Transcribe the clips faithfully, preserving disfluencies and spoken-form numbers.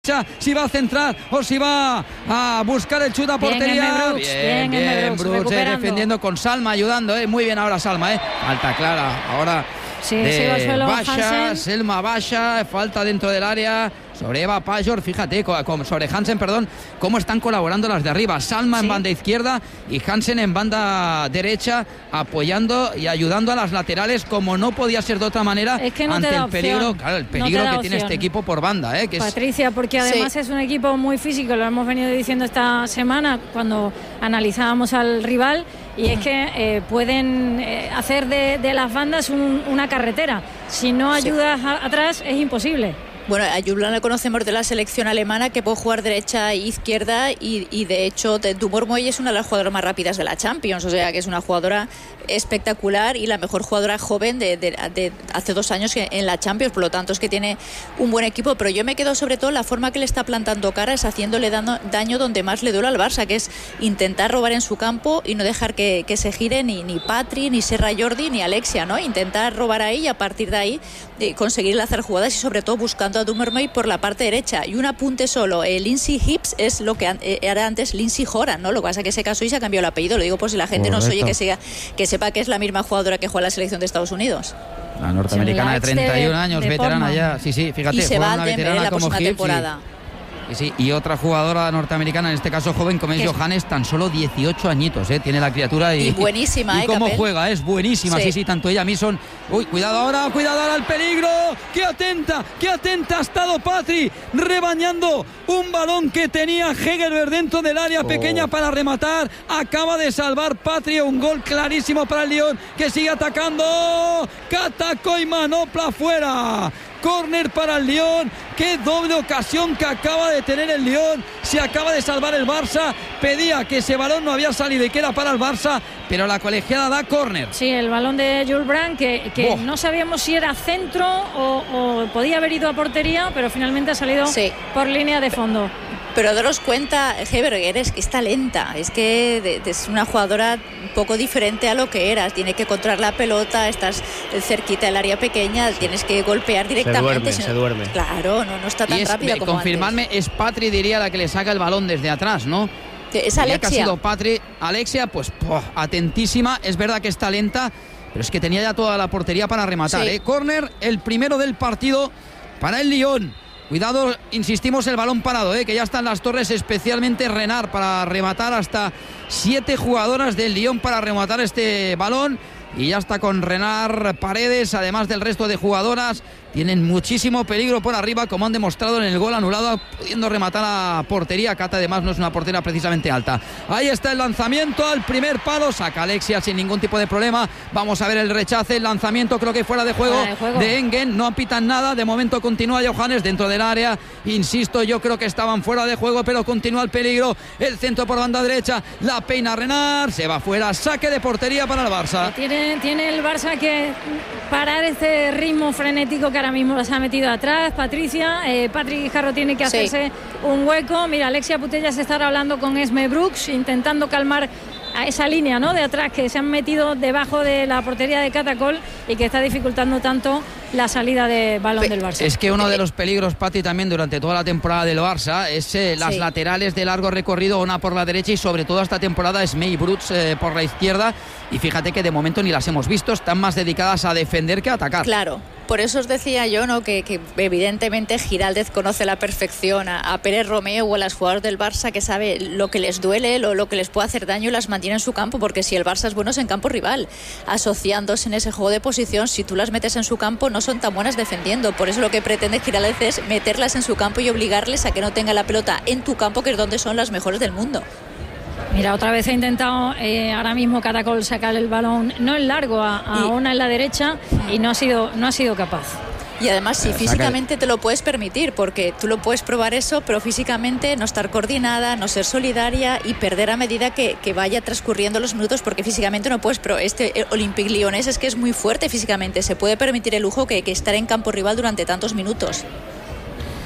Si va a centrar o si va a buscar el chute a portería. Bien, bien, bien, bien Brooks, eh, defendiendo con Salma, ayudando, eh, muy bien ahora Salma, eh. Falta clara ahora sí, de Basha, Selma Basha, falta dentro del área sobre Eva Pajor, fíjate, sobre Hansen, perdón, cómo están colaborando las de arriba. Salma sí. en banda izquierda y Hansen en banda derecha, apoyando y ayudando a las laterales como no podía ser de otra manera es que no ante el opción. peligro, claro, el peligro no que tiene este equipo por banda, eh, que Patricia, es... porque además sí. es un equipo muy físico, lo hemos venido diciendo esta semana cuando analizábamos al rival, y es que eh, pueden eh, hacer de, de las bandas un, una carretera. Si no ayudas sí. a, atrás es imposible. Bueno, a Julián la conocemos de la selección alemana, que puede jugar derecha e izquierda, y, y de hecho Dumormoy es una de las jugadoras más rápidas de la Champions, o sea que es una jugadora espectacular y la mejor jugadora joven de, de, de hace dos años en la Champions, por lo tanto es que tiene un buen equipo, pero yo me quedo sobre todo la forma que le está plantando cara, es haciéndole daño, daño donde más le duele al Barça, que es intentar robar en su campo y no dejar que, que se gire ni, ni Patri, ni Serra Jordi, ni Alexia, ¿no? Intentar robar ahí y a partir de ahí de conseguir lanzar jugadas y sobre todo buscando a Dumormoy por la parte derecha. Y un apunte solo, eh, Lindsay Hibbs es lo que an- era antes Lindsay Horan, ¿no? Lo que pasa es que se casó y se ha cambiado el apellido, lo digo por si la gente Correcto. no se oye que, siga, que sepa que es la misma jugadora que juega en la selección de Estados Unidos. La norteamericana de treinta y un años, de veterana Portman. ya, sí, sí, fíjate, y se va una a Denver en la próxima Hibbs, temporada. Y... Y, sí, y otra jugadora norteamericana, en este caso joven, como es Johannes, tan solo dieciocho añitos, ¿eh? Tiene la criatura y, y buenísima, y ¿eh, cómo Capel? juega, es buenísima, sí. sí, sí, tanto ella, Mison. Uy, cuidado ahora, cuidado ahora el peligro, qué atenta, qué atenta ha estado Patri, rebañando un balón que tenía Hegerberg dentro del área oh. pequeña para rematar, acaba de salvar Patri, un gol clarísimo para el Lyon, que sigue atacando, Catacó y manopla afuera. Córner para el Lyon, qué doble ocasión que acaba de tener el Lyon, se acaba de salvar el Barça, pedía que ese balón no había salido y que era para el Barça, pero la colegiada da córner. Sí, el balón de Jules Brandt, que, que oh. no sabíamos si era centro o, o podía haber ido a portería, pero finalmente ha salido sí. por línea de fondo. Pero daros cuenta, Hegerberg, es que está lenta, es que de, de, es una jugadora un poco diferente a lo que eras, tiene que controlar la pelota, estás cerquita del área pequeña, tienes que golpear directamente. Se duerme, se duerme. Claro, no, no está tan y es, rápida como confirmadme, antes. Es Patri, diría, la que le saca el balón desde atrás, ¿no? Es Alexia. Que ha sido Patri, Alexia, pues poh, atentísima, es verdad que está lenta, pero es que tenía ya toda la portería para rematar, sí. ¿eh? Córner, el primero del partido para el Lyon. Cuidado, insistimos, el balón parado, ¿eh? Que ya están las torres, especialmente Renard, para rematar, hasta siete jugadoras del Lyon para rematar este balón. Y ya está con Renard, Paredes, además del resto de jugadoras. Tienen muchísimo peligro por arriba, como han demostrado en el gol anulado, pudiendo rematar a portería. Cata además no es una portera precisamente alta. Ahí está el lanzamiento al primer palo, saca Alexia sin ningún tipo de problema. Vamos a ver el rechace, el lanzamiento, creo que fuera de juego, fuera de, juego. de Engen. No pitan nada, de momento continúa Johannes dentro del área. Insisto, yo creo que estaban fuera de juego, pero continúa el peligro. El centro por banda derecha, la peina Renard, se va fuera, saque de portería para el Barça. Tiene, tiene el Barça que parar este ritmo frenético que ahora mismo se ha metido atrás. Patricia, eh, Patrick Guijarro tiene que hacerse sí. un hueco. Mira, Alexia Putellas se estará hablando con Esme Brooks, intentando calmar a esa línea, ¿no?, de atrás, que se han metido debajo de la portería de Catacol y que está dificultando tanto la salida de balón del Barça. Es que uno de los peligros, Pati, también durante toda la temporada del Barça es eh, las sí. laterales de largo recorrido, una por la derecha y sobre todo esta temporada es May Brooks eh, por la izquierda, y fíjate que de momento ni las hemos visto, están más dedicadas a defender que a atacar. Claro, por eso os decía yo, ¿no?, que, que evidentemente Giraldez conoce a la perfección a, a Pérez Romeo o a las jugadoras del Barça, que sabe lo que les duele, lo, lo que les puede hacer daño, y las mantiene en su campo, porque si el Barça es bueno es en campo rival, asociándose en ese juego de posición. Si tú las metes en su campo no son tan buenas defendiendo, por eso lo que pretende Giraldez es meterlas en su campo y obligarles a que no tengan la pelota en tu campo, que es donde son las mejores del mundo. Mira, otra vez ha intentado eh, ahora mismo Catacol sacar el balón, no en largo, a, a una en la derecha, y no ha sido, no ha sido capaz. Y además, si físicamente te lo puedes permitir, porque tú lo puedes probar eso, pero físicamente no estar coordinada, no ser solidaria y perder a medida que, que vaya transcurriendo los minutos, porque físicamente no puedes. Pero este Olympique Lyonnais es que es muy fuerte físicamente, se puede permitir el lujo que, que estar en campo rival durante tantos minutos.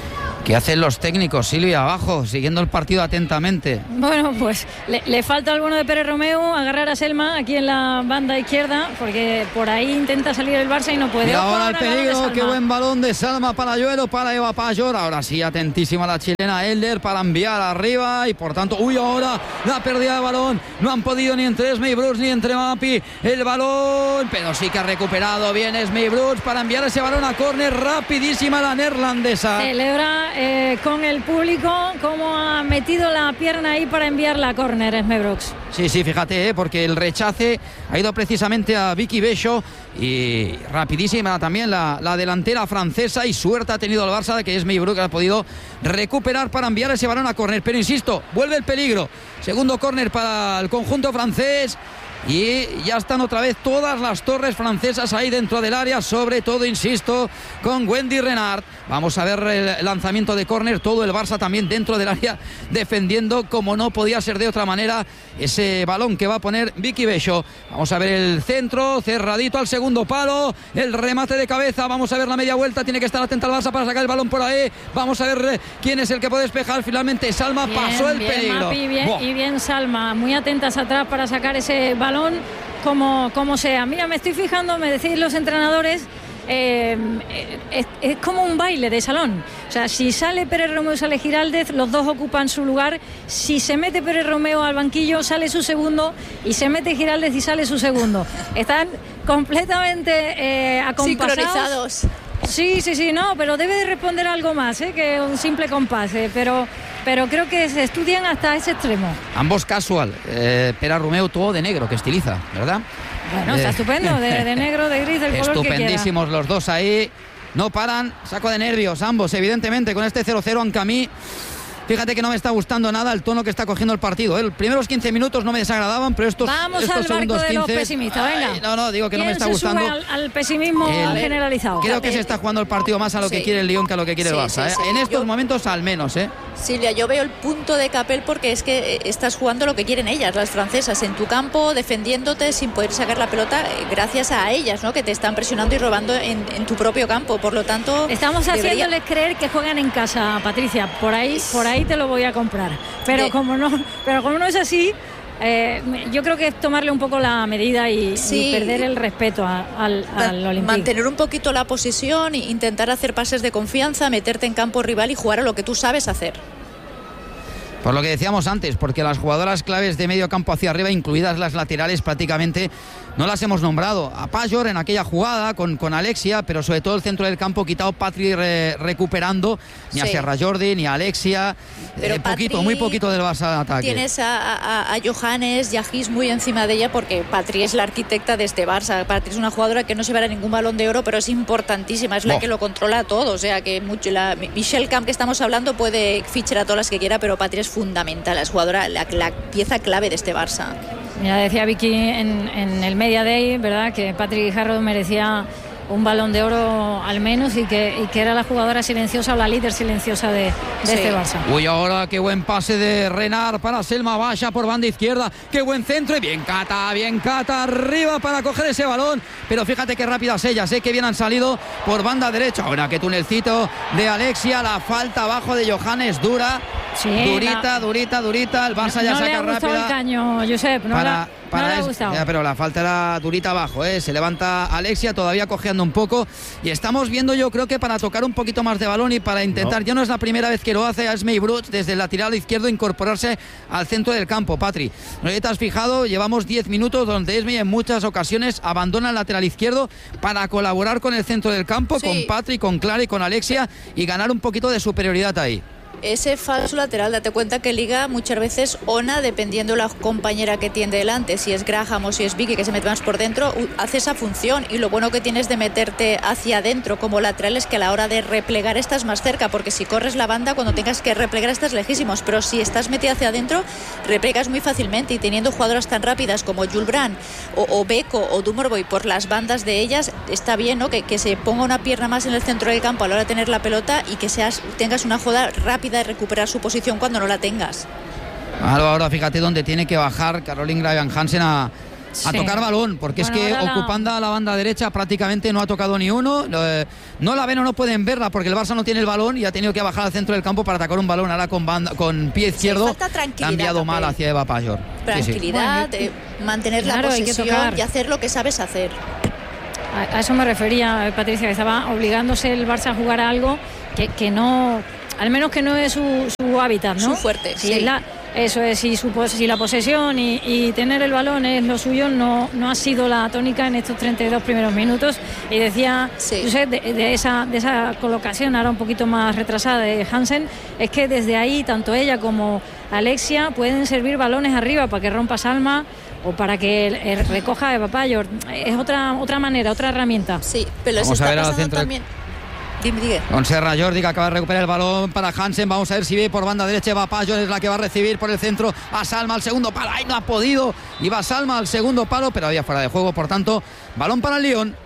¿Qué hacen los técnicos, Silvia, abajo, siguiendo el partido atentamente? Bueno, pues le, le falta alguno de Pérez Romeu, agarrar a Selma aquí en la banda izquierda, porque por ahí intenta salir el Barça y no puede. Y ahora, ahora el peligro, qué buen balón de Salma para Lluero, para Eva Pajor. Ahora sí, atentísima la chilena Elder para enviar arriba y por tanto, uy, ahora la pérdida de balón. No han podido ni entre Esme Brooks ni entre Mapi el balón, pero sí que ha recuperado bien Esme Brooks para enviar ese balón a córner. Rapidísima la neerlandesa. Celebra Eh, con el público cómo ha metido la pierna ahí para enviar la córner Esme Brooks. Sí, sí, fíjate, ¿eh? porque el rechace ha ido precisamente a Vicky Bello y rapidísima también la, la delantera francesa, y suerte ha tenido el Barça de que Esme Brooks ha podido recuperar para enviar ese balón a córner, pero insisto, vuelve el peligro. Segundo córner para el conjunto francés. Y ya están otra vez todas las torres francesas ahí dentro del área, sobre todo, insisto, con Wendy Renard. Vamos a ver el lanzamiento de córner, todo el Barça también dentro del área, defendiendo como no podía ser de otra manera ese balón que va a poner Vicky Bello. Vamos a ver el centro, cerradito al segundo palo, el remate de cabeza, vamos a ver la media vuelta, tiene que estar atenta el Barça para sacar el balón por ahí. Vamos a ver quién es el que puede despejar, finalmente Salma. Bien, pasó el bien, peligro. Mapi, bien, y bien Salma, muy atentas atrás para sacar ese balón como, como sea. Mira, me estoy fijando, me decís los entrenadores, eh, es, es como un baile de salón. O sea, si sale Pérez Romeu, sale Giraldez, los dos ocupan su lugar. Si se mete Pérez Romeu al banquillo, sale su segundo, y se mete Giraldez y sale su segundo. Están completamente eh, acompasados. Sincronizados. Sí, sí, sí, no, pero debe de responder algo más, ¿eh? que un simple compás, ¿eh? pero, pero creo que se estudian hasta ese extremo. Ambos casual, eh, Pérez Romeu todo de negro, que estiliza, ¿verdad? Bueno, está eh. estupendo, de, de negro, de gris, del color que quiera. Estupendísimos los dos ahí, no paran, saco de nervios ambos, evidentemente, con este cero cero en Camí. Fíjate que no me está gustando nada el tono que está cogiendo el partido. Los primeros quince minutos no me desagradaban, pero estos, Vamos estos al segundos barco de quince... los pesimistas, venga. Ay, no, no, digo que no me está gustando. ¿Quién se sube al, al pesimismo el, generalizado? Creo que se está jugando el partido más a lo sí. que quiere el Lyon que a lo que quiere sí, el Barça. sí, ¿eh? sí. En estos yo, momentos al menos, ¿eh? Silvia, yo veo el punto de Capel porque es que estás jugando lo que quieren ellas, las francesas, en tu campo, defendiéndote sin poder sacar la pelota, gracias a ellas, ¿no? Que te están presionando y robando en, en tu propio campo. Por lo tanto, estamos debería... haciéndoles creer que juegan en casa, Patricia. Por ahí, por ahí te lo voy a comprar. Pero de... como no, pero como no es así, eh, yo creo que es tomarle un poco la medida y, sí, y perder el respeto a, al, al Olympique. Mantener un poquito la posesión, intentar hacer pases de confianza, meterte en campo rival y jugar a lo que tú sabes hacer. Por lo que decíamos antes, porque las jugadoras claves de medio campo hacia arriba, incluidas las laterales, prácticamente no las hemos nombrado. A Pajor en aquella jugada con, con Alexia, pero sobre todo el centro del campo quitado Patri re, recuperando, ni sí. a Serra Jordi, ni a Alexia, eh, poquito, muy poquito del Barça de ataque. Tienes a, a, a Johannes y a Gis muy encima de ella, porque Patri es la arquitecta de este Barça. Patri es una jugadora que no se verá ningún balón de oro, pero es importantísima, es la oh. que lo controla todo. O sea que mucho, la Michelle Camp que estamos hablando puede fichar a todas las que quiera, pero Patri es fundamental, es jugadora, la, la pieza clave de este Barça. Ya decía Vicky en, en el Media Day, ¿verdad?, que Patrick Harrod merecía un balón de oro al menos y que, y que era la jugadora silenciosa o la líder silenciosa de, de sí. este Barça. Uy, ahora qué buen pase de Renard para Selma Baixa por banda izquierda, qué buen centro y bien Cata, bien Cata arriba para coger ese balón, pero fíjate qué rápidas ellas, ¿eh? Que bien han salido por banda derecha. Ahora qué tunelcito de Alexia, la falta abajo de Johannes, dura, sí, durita, la... durita, durita, el Barça no, ya no saca le ha rápida. El caño, Josep, no, para, la, para no le ha es, gustado. Ya, pero la falta era durita abajo, ¿eh? Se levanta Alexia, todavía cojeando un poco, y estamos viendo, yo creo que para tocar un poquito más de balón y para intentar, no. ya no es la primera vez que lo hace a Esme Brooks desde el lateral izquierdo incorporarse al centro del campo. Patri, no te has fijado, llevamos diez minutos donde Esme en muchas ocasiones abandona el lateral izquierdo para colaborar con el centro del campo, sí. con Patri, con Clara y con Alexia, y ganar un poquito de superioridad ahí. Ese falso lateral, date cuenta que liga muchas veces Ona, dependiendo la compañera que tiene delante, si es Graham o si es Vicky, que se mete más por dentro, hace esa función. Y lo bueno que tienes de meterte hacia adentro como lateral es que a la hora de replegar estás más cerca, porque si corres la banda, cuando tengas que replegar estás lejísimos, pero si estás metido hacia adentro, replegas muy fácilmente. Y teniendo jugadoras tan rápidas como Jules Brand o, o Beko o Dumorboy por las bandas de ellas, está bien, ¿no?, que, que se ponga una pierna más en el centro del campo a la hora de tener la pelota y que seas, tengas una jugada rápida de recuperar su posición cuando no la tengas. Ahora, ahora fíjate dónde tiene que bajar Caroline Graven Hansen a, a sí. tocar balón, porque bueno, es que la... ocupando la banda derecha prácticamente no ha tocado ni uno. No la ven o no pueden verla porque el Barça no tiene el balón y ha tenido que bajar al centro del campo para atacar un balón. Ahora con, banda, con pie izquierdo sí, ha enviado mal hacia Eva Pajor. Tranquilidad, sí, sí. Eh, mantener claro, la posesión y hacer lo que sabes hacer. A, a eso me refería, Patricia, que estaba obligándose el Barça a jugar a algo que, que no, al menos que no es su, su hábitat, ¿no? Su fuerte, si sí. La, eso es, si, su, si la posesión y, y tener el balón es lo suyo, no, no ha sido la tónica en estos treinta y dos primeros minutos. Y decía, sí. Josep, de, de, esa, de esa colocación ahora un poquito más retrasada de Hansen, es que desde ahí tanto ella como Alexia pueden servir balones arriba para que rompa Salma o para que el, el recoja Eva Pajor. Es otra otra manera, otra herramienta. Sí, pero Vamos se a está ver pasando centro... también. Dime, dime. Con Serra Jordi, que acaba de recuperar el balón para Hansen. Vamos a ver si ve por banda derecha. Eva Pajor es la que va a recibir por el centro a Salma al segundo palo. Ahí no ha podido. Iba Salma al segundo palo, pero había fuera de juego. Por tanto, balón para el Lyon.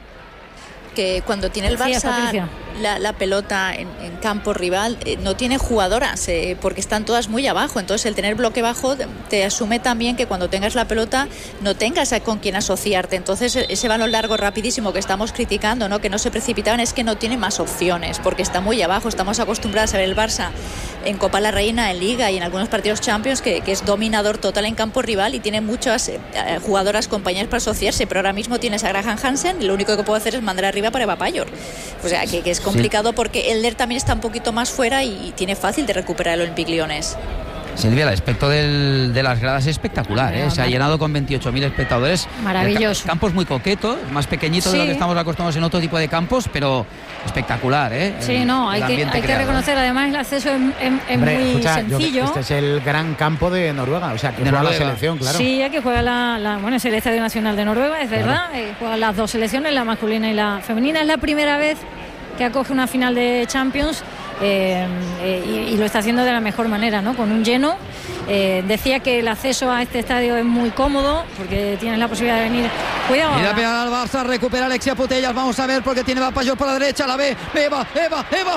Que cuando tiene el Barça la, la pelota en, en campo rival eh, no tiene jugadoras eh, porque están todas muy abajo, entonces el tener bloque bajo te asume también que cuando tengas la pelota no tengas con quién asociarte, entonces ese balón largo rapidísimo que estamos criticando, ¿no? Que no se precipitaban, es que no tiene más opciones porque está muy abajo. Estamos acostumbrados a ver el Barça en Copa la Reina, en Liga y en algunos partidos Champions que, que es dominador total en campo rival y tiene muchas eh, jugadoras compañeras para asociarse, pero ahora mismo tienes a Graham Hansen y lo único que puede hacer es mandar arriba para Eva Pajor, o sea que, que es complicado sí. Porque Elder también está un poquito más fuera y, y tiene fácil de recuperar el Olympique Lyonnais. Silvia, el aspecto del, de las gradas es espectacular, ¿eh? Se ha llenado con veintiocho mil espectadores. Maravilloso. El campo es muy coqueto, más pequeñito sí. de lo que estamos acostumbrados en otro tipo de campos, pero espectacular, ¿eh? Sí, el, no, hay, que, hay que reconocer, además el acceso es, es, es Hombre, muy escucha, sencillo. Yo, este es el gran campo de Noruega, o sea, que de juega Noruega. La selección, claro. Sí, hay que juega la, la bueno, es el Estadio Nacional de Noruega, es verdad, claro. eh, juegan las dos selecciones, la masculina y la femenina. Es la primera vez que acoge una final de Champions. Eh, eh, y, y lo está haciendo de la mejor manera, ¿no? Con un lleno. Eh, decía que el acceso a este estadio es muy cómodo porque tienes la posibilidad de venir. Cuidado. Mira, pegar al Barça, recupera Alexia Putellas. Vamos a ver porque tiene Eva Pajor por la derecha. La ve, Eva, Eva, Eva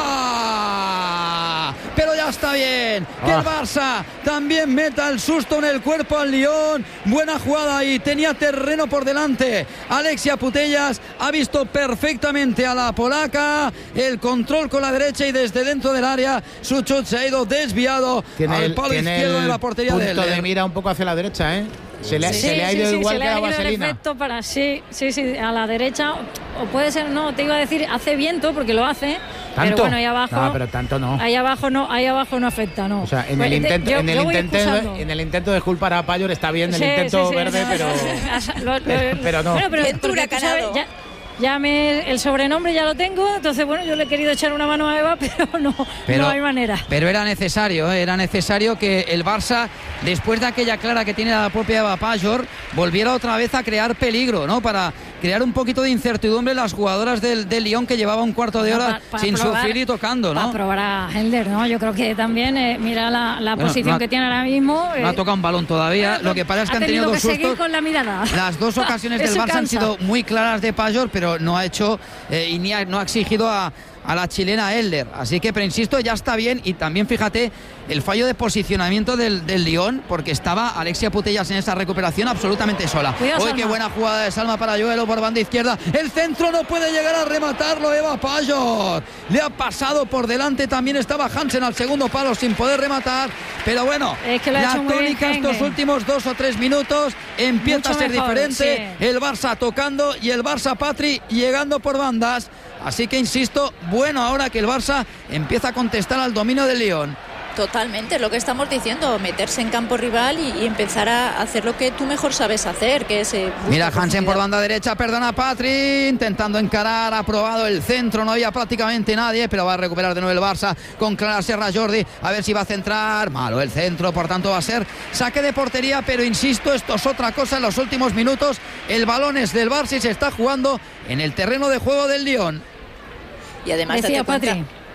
fuera. Pero ya está bien. Que el Barça también meta el susto en el cuerpo al Lyon. Buena jugada y tenía terreno por delante. Alexia Putellas ha visto perfectamente a la polaca. El control con la derecha y desde dentro del área su chut se ha ido desviado tiene al el, palo izquierdo de la portería punto del de, de mira un poco hacia la derecha, ¿eh? Se le, sí, se le ha sí, ido sí, igual sí, que la vaselina. Para, sí, sí, sí, a la derecha. O puede ser, no, te iba a decir, hace viento porque lo hace. ¿Tanto? Pero bueno, ahí abajo. No, pero tanto no. Ahí abajo no, ahí abajo no afecta, no. O sea, en pues, el intento, yo, en, el yo intento en el intento de culpar a Pajor está bien, el sí, intento sí, sí, verde, no, pero, lo, lo, pero, pero no. Bueno, pero Ventura Canado. Ya, ya me, el sobrenombre ya lo tengo, entonces bueno, yo le he querido echar una mano a Eva, pero no, pero, no hay manera. Pero era necesario, ¿eh? era necesario que el Barça, después de aquella clara que tiene la propia Eva Pajor, volviera otra vez a crear peligro, ¿no? Para crear un poquito de incertidumbre en las jugadoras del, del Lyon, que llevaba un cuarto de hora no, pa, pa sin probar, sufrir y tocando, ¿no? Para probar a Helder, ¿no? Yo creo que también, eh, mira la, la bueno, posición no ha, que tiene ahora mismo. Eh, no ha tocado un balón todavía, lo que pasa es que ha han tenido dos que sustos. Seguir con la mirada. Las dos ocasiones del Barça cansa. Han sido muy claras de Pajor, pero no ha hecho eh, y ni ha, no ha exigido a, a la chilena Elder, así que, pero insisto, ya está bien. Y también fíjate el fallo de posicionamiento del, del Lyon, porque estaba Alexia Putellas en esa recuperación absolutamente sola. Uy, qué buena jugada de Salma para Joelo por banda izquierda, el centro no puede llegar a rematarlo Eva Pajor, le ha pasado por delante, también estaba Hansen al segundo palo sin poder rematar, pero bueno, es que la tónica estos últimos dos o tres minutos empieza Mucho a ser mejor, diferente, sí. El Barça tocando y el Barça Patri llegando por bandas, así que insisto, bueno ahora que el Barça empieza a contestar al dominio del Lyon. Totalmente, lo que estamos diciendo, meterse en campo rival y, y empezar a hacer lo que tú mejor sabes hacer, que es... Eh, Mira, Hansen por banda derecha, perdona Patri, intentando encarar, ha probado el centro, no había prácticamente nadie, pero va a recuperar de nuevo el Barça con Clara Serra Jordi, a ver si va a centrar, malo el centro, por tanto va a ser saque de portería, pero insisto, esto es otra cosa en los últimos minutos, el balón es del Barça y se está jugando en el terreno de juego del Lyon. Y además decía date cuenta, Patri.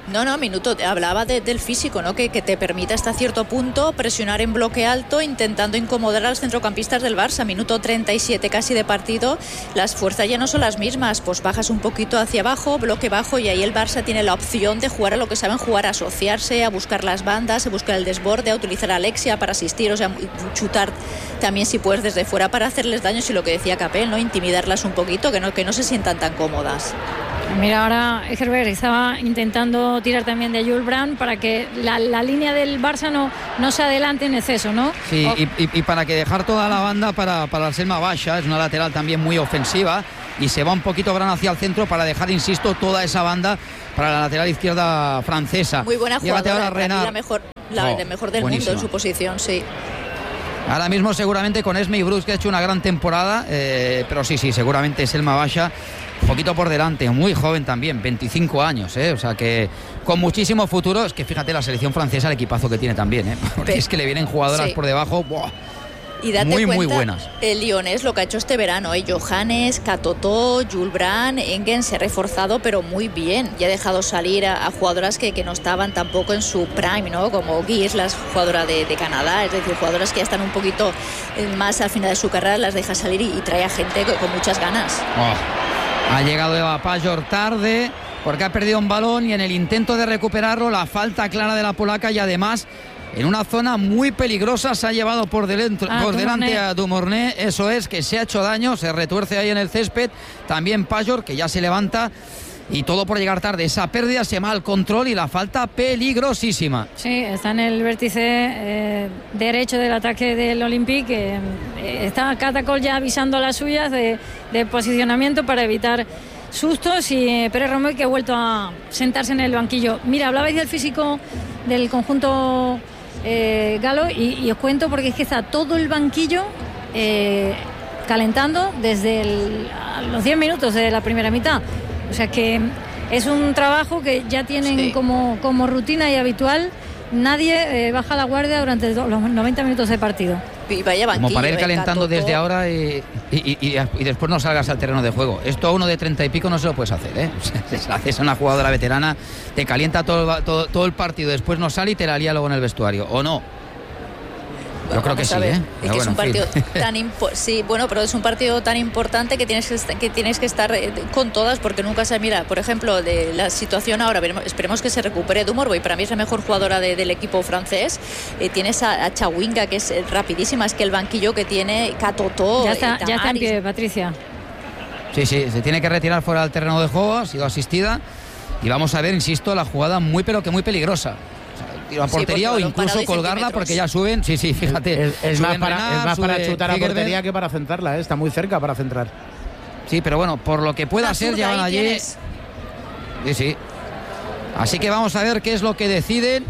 No, no, minuto, hablaba de, del físico, ¿no? Que, que te permite hasta cierto punto presionar en bloque alto, intentando incomodar a los centrocampistas del Barça. Minuto treinta y siete casi de partido, las fuerzas ya no son las mismas, pues bajas un poquito hacia abajo, bloque bajo, y ahí el Barça tiene la opción de jugar a lo que saben jugar, a asociarse, a buscar las bandas, a buscar el desborde, a utilizar a Alexia para asistir, o sea, chutar también si puedes desde fuera para hacerles daño, y lo que decía Capel, ¿no? Intimidarlas un poquito, que no, que no se sientan tan cómodas. Mira, ahora Herbert estaba intentando tirar también de Jules Brandt para que la, la línea del Barça no, no se adelante en exceso, ¿no? Sí, oh. y, y, y para que dejar toda la banda para, para Selma Baxa, es una lateral también muy ofensiva, y se va un poquito Brandt hacia el centro para dejar, insisto, toda esa banda para la lateral izquierda francesa. Muy buena jugadora, ahora la mejor, la, oh, la mejor del buenísima. mundo en su posición, sí. Ahora mismo seguramente con Esme y Brooks, que ha hecho una gran temporada, eh, pero sí, sí, seguramente Selma Baxa un poquito por delante, muy joven también, veinticinco años, ¿eh? O sea que con muchísimo futuro. Es que fíjate la selección francesa, el equipazo que tiene también, ¿eh? Porque Pe- es que le vienen jugadoras sí. por debajo, ¡buah! Y date muy, cuenta, muy buenas. El Lyonés lo que ha hecho este verano, ¿eh? Johannes, Catotó, Jules Brandt, Engen se ha reforzado, pero muy bien. Y ha dejado salir a, a jugadoras que, que no estaban tampoco en su prime, ¿no? Como Gears, la jugadora de, de Canadá, es decir, jugadoras que ya están un poquito más al final de su carrera, las deja salir y, y trae a gente con, con muchas ganas. Oh, ha llegado Eva Pajor tarde, porque ha perdido un balón, y en el intento de recuperarlo, la falta clara de la polaca, y además en una zona muy peligrosa se ha llevado por, delante, ah, por delante a Dumornay. Eso es, que se ha hecho daño, se retuerce ahí en el césped. También Pajor, que ya se levanta, y todo por llegar tarde. Esa pérdida, se mal control y la falta peligrosísima. Sí, está en el vértice eh, derecho del ataque del Olympique. Eh, está Catacol ya avisando a las suyas de, de posicionamiento para evitar sustos, y eh, Pérez Romeu, que ha vuelto a sentarse en el banquillo. Mira, hablabais del físico del conjunto Eh, Galo, y, y os cuento porque es que está todo el banquillo eh, calentando desde el, los diez minutos de la primera mitad, o sea que es un trabajo que ya tienen sí. como, como rutina y habitual. Nadie eh, baja la guardia durante los noventa minutos de partido. Y vaya banquillo, como para ir calentando eh, desde ahora y, y, y, y después no salgas al terreno de juego. Esto a uno de treinta y pico no se lo puedes hacer, ¿eh? Si haces una jugadora veterana, te calienta todo, todo, todo el partido, después no sale y te la lía luego en el vestuario, ¿o no? Yo creo que sí, ¿eh? Es que bueno, es un partido tan impo- sí, bueno, pero es un partido tan importante que tienes que, est- que tienes que estar eh, con todas, porque nunca se mira. Por ejemplo, de la situación ahora, veremos, esperemos que se recupere Dumornay, para mí es la mejor jugadora de, del equipo francés. Eh, tienes a, a Chawinga, que es eh, rapidísima, es que el banquillo que tiene Catotó. Ya está, eh, ya está en pie, Patricia. Sí, sí, se tiene que retirar fuera del terreno de juego, ha sido asistida, y vamos a ver, insisto, la jugada muy pero que muy peligrosa. A portería, sí, o incluso colgarla, porque ya suben. Sí, sí, fíjate. Es, es más, para, Renard, es más para chutar a portería que para centrarla, ¿eh? Está muy cerca para centrar. Sí, pero bueno, por lo que pueda la ser, llevan allí. Tienes. Sí, sí. Así que vamos a ver qué es lo que deciden.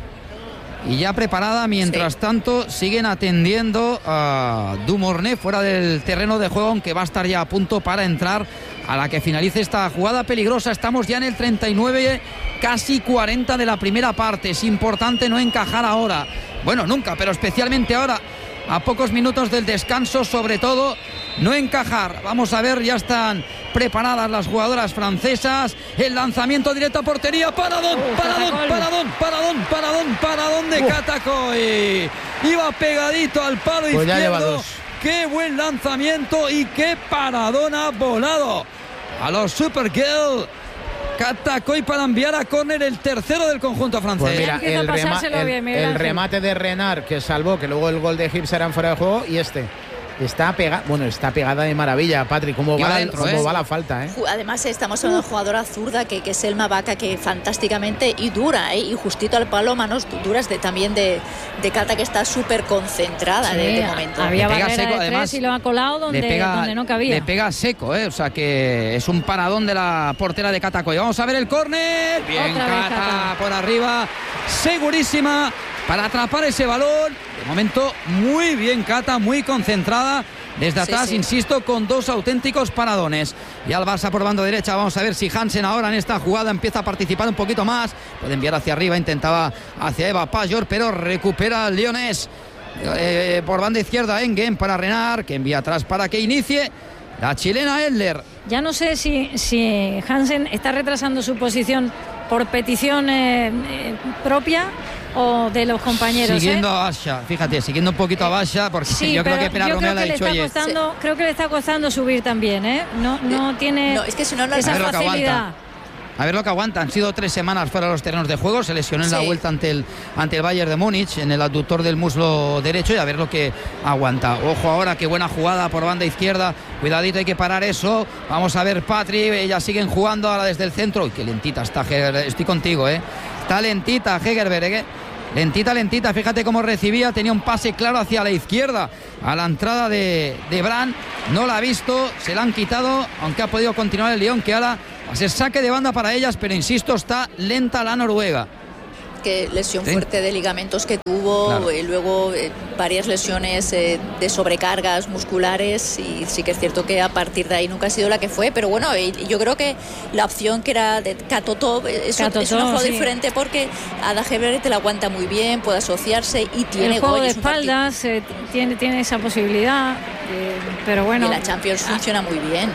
Y ya preparada, mientras sí. tanto, siguen atendiendo a Dumornay fuera del terreno de juego, aunque va a estar ya a punto para entrar a la que finalice esta jugada peligrosa. Estamos ya en el treinta y nueve, casi cuarenta de la primera parte. Es importante no encajar ahora. Bueno, nunca, pero especialmente ahora, a pocos minutos del descanso, sobre todo no encajar. Vamos a ver, ya están preparadas las jugadoras francesas. El lanzamiento directo a portería. Paradón, oh, paradón, paradón, paradón, paradón, paradón de Catacoy. Iba pegadito al palo pues izquierdo. Qué buen lanzamiento y qué paradón ha volado a los Supergirl. Catacoy para enviar a córner el tercero del conjunto francés. Pues mira, el, rema- el, bien, el remate de Renard que salvó, que luego el gol de Gibbs era en fuera de juego, y este está pegada, bueno, está pegada de maravilla, Patrick, cómo, va, adentro, cómo ¿eh? va la falta, ¿eh? Además estamos hablando de una jugadora zurda que, que es Selma Vaca, que fantásticamente y dura, ¿eh? Y justito al palo, manos duras de también de, de Cata, que está súper concentrada sí, de, de momento. Había barrera seco, de además, y lo ha colado donde, pega, donde no cabía. Le pega seco, ¿eh? O sea que es un paradón de la portera de Catacoy. Vamos a ver el córner. Bien, Cata, Cata por arriba, segurísima para atrapar ese balón. De momento, muy bien Cata, muy concentrada. Desde atrás, sí, sí. insisto, con dos auténticos paradones. Y al Barça por banda derecha. Vamos a ver si Hansen ahora en esta jugada empieza a participar un poquito más. Puede enviar hacia arriba, intentaba hacia Eva Pajor, pero recupera el Lyonés. Eh, por banda izquierda, Engen para Renard, que envía atrás para que inicie la chilena Edler. Ya no sé si, si Hansen está retrasando su posición por petición eh, eh, propia o de los compañeros. Siguiendo ¿eh? a Basha, fíjate, siguiendo un poquito a Basha, porque sí, yo creo que Pilar Romeo le ha dicho, oye, costando, sí. Creo que le está costando subir también, ¿eh? No, no tiene no, es que si no, no esa facilidad. A ver lo que aguanta. Han sido tres semanas fuera de los terrenos de juego. Se lesionó en sí. la vuelta ante el, ante el Bayern de Múnich en el abductor del muslo derecho, y a ver lo que aguanta. Ojo ahora, qué buena jugada por banda izquierda. Cuidadito, hay que parar eso. Vamos a ver Patri. Ellas siguen jugando ahora desde el centro. Uy, qué lentita está Hegerberg. Estoy contigo, ¿eh? Está lentita Hegerberg, ¿eh? Lentita, lentita. Fíjate cómo recibía. Tenía un pase claro hacia la izquierda a la entrada de, de Brand. No la ha visto. Se la han quitado, aunque ha podido continuar el Lyon, que ahora va a ser saque de banda para ellas, pero insisto, está lenta la noruega. Que lesión ¿Sí? fuerte de ligamentos que tuvo, claro. y luego eh, varias lesiones eh, de sobrecargas musculares, y sí que es cierto que a partir de ahí nunca ha sido la que fue, pero bueno, yo creo que la opción que era de Katotov es, Katotov, es un juego sí. diferente, porque Ada Hegerberg te la aguanta muy bien, puede asociarse y tiene el juego gol, de espaldas, eh, tiene, tiene esa posibilidad, eh, pero bueno. Y la Champions ah. funciona muy bien.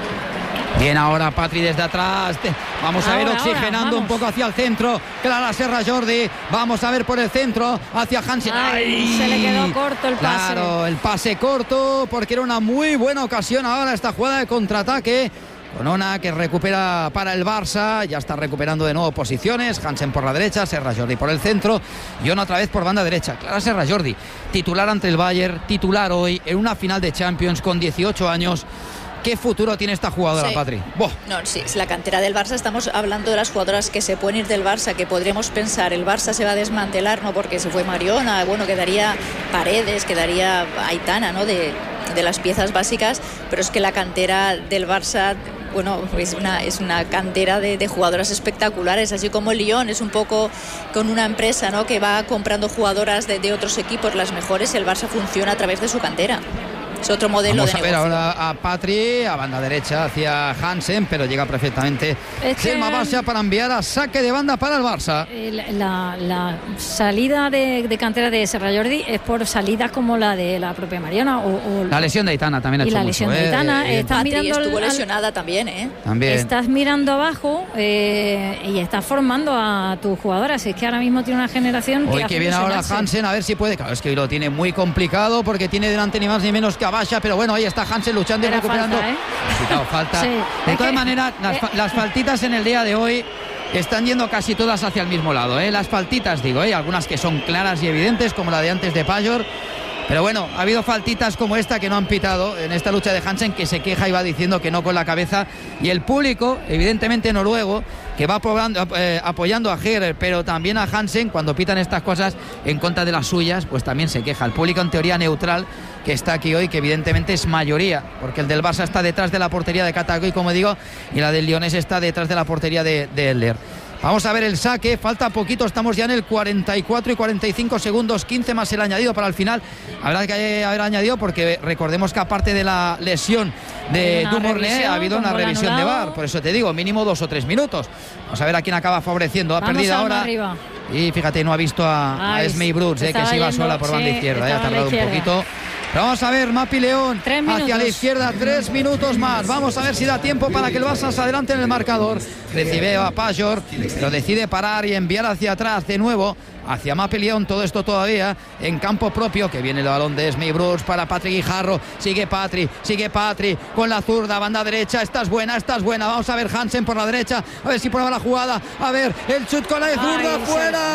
Bien ahora Patri desde atrás. Vamos ahora, a ver oxigenando ahora, un poco hacia el centro. Clara Serra Jordi. Vamos a ver por el centro hacia Hansen. Ay, Ay, se le quedó corto el pase. Claro, el pase corto, porque era una muy buena ocasión ahora esta jugada de contraataque. Onona que recupera para el Barça, ya está recuperando de nuevo posiciones. Hansen por la derecha, Serra Jordi por el centro, y Ona otra vez por banda derecha. Clara Serra Jordi, titular ante el Bayern, titular hoy en una final de Champions con dieciocho años. ¿Qué futuro tiene esta jugadora, sí. Patri? ¡Boh! No, sí, es la cantera del Barça. Estamos hablando de las jugadoras que se pueden ir del Barça, que podríamos pensar, el Barça se va a desmantelar, no porque se fue Mariona, bueno, quedaría Paredes, quedaría Aitana, ¿no? De, de las piezas básicas, pero es que la cantera del Barça, bueno, es una, es una cantera de, de jugadoras espectaculares, así como el Lyon es un poco con una empresa, ¿no? Que va comprando jugadoras de, de otros equipos, las mejores. El Barça funciona a través de su cantera. Es otro modelo Vamos de a ver negocio. ahora a Patri, a banda derecha hacia Hansen, pero llega perfectamente Selma Basha para enviar a saque de banda para el Barça. La, la salida de, de cantera de Serra Jordi es por salidas como la de la propia Mariona. O, o la lesión de Aitana también ha hecho y la mucho, lesión ¿eh? de Aitana. Eh, estás mirando estuvo al, lesionada también, ¿eh? También. Estás mirando abajo eh, y estás formando a tus jugadoras. Es que ahora mismo tiene una generación Hoy que que viene ahora Hansen, a ver si puede. Claro, es que lo tiene muy complicado porque tiene delante ni más ni menos que a Basha, pero bueno, ahí está Hansen luchando y recuperando. Falta, ¿eh? Quitado, falta. Sí. De todas que, maneras, las, eh, las faltitas en el día de hoy están yendo casi todas hacia el mismo lado, ¿eh? Las faltitas, digo, ¿eh? Algunas que son claras y evidentes, como la de antes de Pajor. Pero bueno, ha habido faltitas como esta que no han pitado en esta lucha de Hansen, que se queja y va diciendo que no con la cabeza. Y el público, evidentemente noruego, que va apoyando, eh, apoyando a Hegerberg, pero también a Hansen, cuando pitan estas cosas en contra de las suyas, pues también se queja. El público en teoría neutral que está aquí hoy, que evidentemente es mayoría, porque el del Barça está detrás de la portería de Katagoy, como digo, y la del Lyonés está detrás de la portería de, de Eller. Vamos a ver el saque, falta poquito, estamos ya en el cuarenta y cuatro y cuarenta y cinco segundos, quince más el añadido para el final. Habrá que haber añadido porque recordemos que aparte de la lesión de Dumornay ha habido una revisión de V A R, por eso te digo, mínimo dos o tres minutos. Vamos a ver a quién acaba favoreciendo, ha Vamos perdido ahora. Arriba. Y fíjate, no ha visto a, a Esmee Brooks, eh, que se iba sola por banda sí, izquierda, eh, ha tardado un poquito. Pero vamos a ver, Mapi León hacia la izquierda, tres minutos más. Vamos a ver si da tiempo para que el Barça se adelante en el marcador. Recibe a Pajor, pero decide parar y enviar hacia atrás de nuevo hacia Mapi León. Todo esto todavía en campo propio, que viene el balón de Esmee Brooks para Patri Guijarro. Sigue Patri, sigue Patri con la zurda, banda derecha. Esta es buena, esta es buena. Vamos a ver Hansen por la derecha, a ver si prueba la jugada. A ver, el chut con la de zurda. Ay,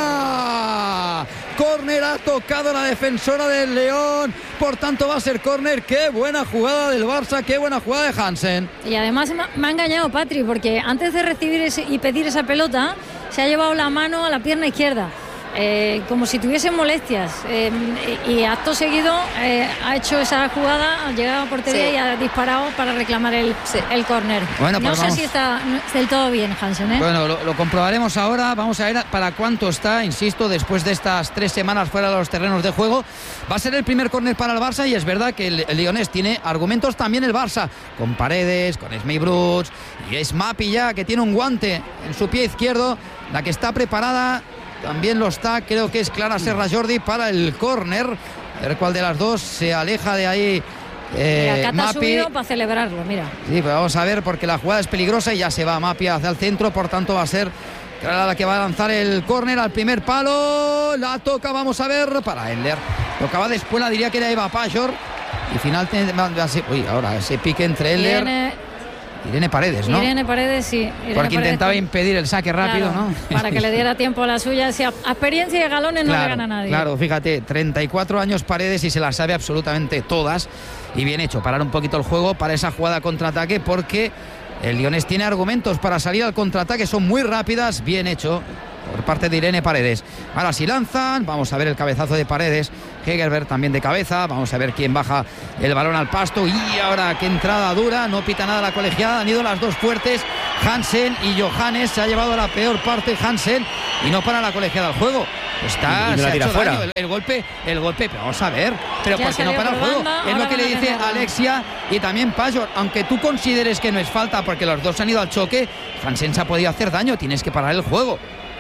fuera. Sí. Córner, ha tocado la defensora del León, por tanto va a ser córner. Qué buena jugada del Barça, qué buena jugada de Hansen. Y además me ha engañado Patri, porque antes de recibir ese, y pedir esa pelota, se ha llevado la mano a la pierna izquierda. Eh, como si tuviese molestias, eh, y acto seguido eh, ha hecho esa jugada, ha llegado a portería sí. y ha disparado para reclamar el, sí. el córner. Bueno, pues no sé vamos. si está del todo bien Hansen, ¿eh? Bueno, lo, lo comprobaremos ahora. Vamos a ver para cuánto está, insisto, después de estas tres semanas fuera de los terrenos de juego. Va a ser el primer córner para el Barça, y es verdad que el, el Lyonés tiene argumentos también el Barça, con Paredes, con Esmee Brooks, y es Mapi ya, que tiene un guante en su pie izquierdo, la que está preparada. También lo está, creo que es Clara Serra Jordi para el córner. A ver cuál de las dos se aleja de ahí. Eh, mira, Cata ha subido para celebrarlo, mira. Sí, pero vamos a ver, porque la jugada es peligrosa y ya se va Mapi hacia el centro, por tanto va a ser que era la que va a lanzar el córner al primer palo. La toca, vamos a ver, para Endler. Tocaba después, la diría que era Eva Pajor. Y final, uy, ahora ese pique entre Endler. Irene, Irene Paredes, ¿no? Irene Paredes, sí. Irene Porque Paredes intentaba que... impedir el saque rápido, claro, ¿no? Para que le diera tiempo a la suya. Si a experiencia y galones claro, no le gana a nadie. Claro, fíjate, treinta y cuatro años Paredes y se las sabe absolutamente todas. Y bien hecho, parar un poquito el juego para esa jugada contraataque, porque el Lyonés tiene argumentos para salir al contraataque, son muy rápidas, bien hecho por parte de Irene Paredes. Ahora sí lanzan, vamos a ver el cabezazo de Paredes, Hegerberg también de cabeza, vamos a ver quién baja el balón al pasto. Y ahora qué entrada dura, no pita nada la colegiada, han ido las dos fuertes, Hansen y Johannes. Se ha llevado la peor parte Hansen y no para la colegiada al juego. Está, y, y se ha hecho fuera. daño, el, el golpe, el golpe, pero vamos a ver, pero ya ¿por qué no para el juego? Banda, es lo que le dice Alexia y también Pajor, aunque tú consideres que no es falta porque los dos han ido al choque, Hansen se ha podido hacer daño, tienes que parar el juego.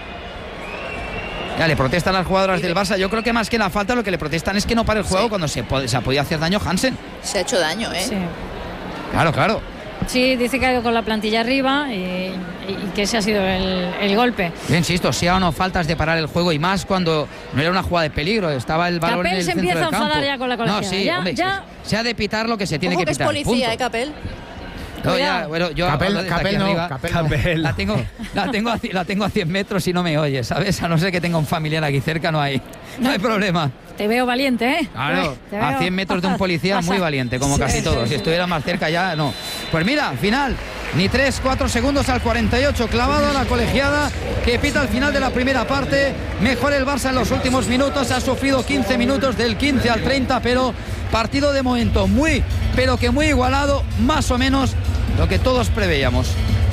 Ya le protestan las jugadoras del Barça. Yo creo que más que la falta lo que le protestan es que no pare el juego, sí, cuando se, se ha podido hacer daño Hansen. Se ha hecho daño, ¿eh? Sí. Claro, claro. Sí, dice que ha ido con la plantilla arriba y, y que ese ha sido el, el golpe. Yo insisto, sea o no faltas de parar el juego, y más cuando no era una jugada de peligro, estaba el balón Capel en el se centro empieza del a enfadar campo. ya con la colegiada. No, sí, ya, hombre, ya... se ha de pitar lo que se tiene Ojo que que pitar. es policía, punto. ¿eh, Capel? No, ya, bueno, yo Capel, Capel no, arriba, Capel Capel. no. La tengo, la tengo a, la tengo a cien metros y no me oye, ¿sabes? A no ser que tenga un familiar aquí cerca, no hay, no hay problema. Te veo valiente, ¿eh? Claro, Te a veo... cien metros de un policía muy valiente, como casi sí, todos. sí, Si estuviera más cerca ya, no. Pues mira, final, ni tres, cuatro segundos al cuarenta y ocho, clavado a la colegiada que pita al final de la primera parte. Mejor el Barça en los últimos minutos, ha sufrido quince minutos del quince al treinta, pero partido de momento muy, pero que muy igualado, más o menos lo que todos preveíamos.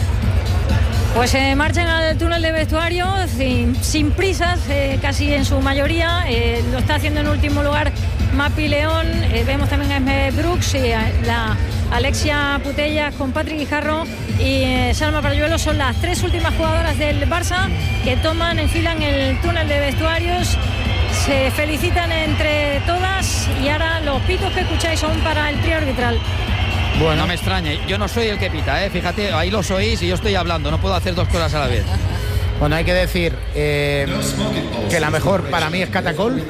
Pues se eh, marchan al túnel de vestuario sin, sin prisas, eh, casi en su mayoría. Eh, lo está haciendo en último lugar Mapi León. Eh, vemos también a Esme Brooks y a la Alexia Putellas con Patrick Guijarro y eh, Salma Paralluelo. Son las tres últimas jugadoras del Barça que toman, enfilan el túnel de vestuarios. Se felicitan entre todas y ahora los pitos que escucháis son para el trío arbitral. Bueno, no me extraña, yo no soy el que pita, ¿eh? Fíjate, ahí lo sois y yo estoy hablando, no puedo hacer dos cosas a la vez. Bueno, hay que decir eh, que la mejor para mí es Catacol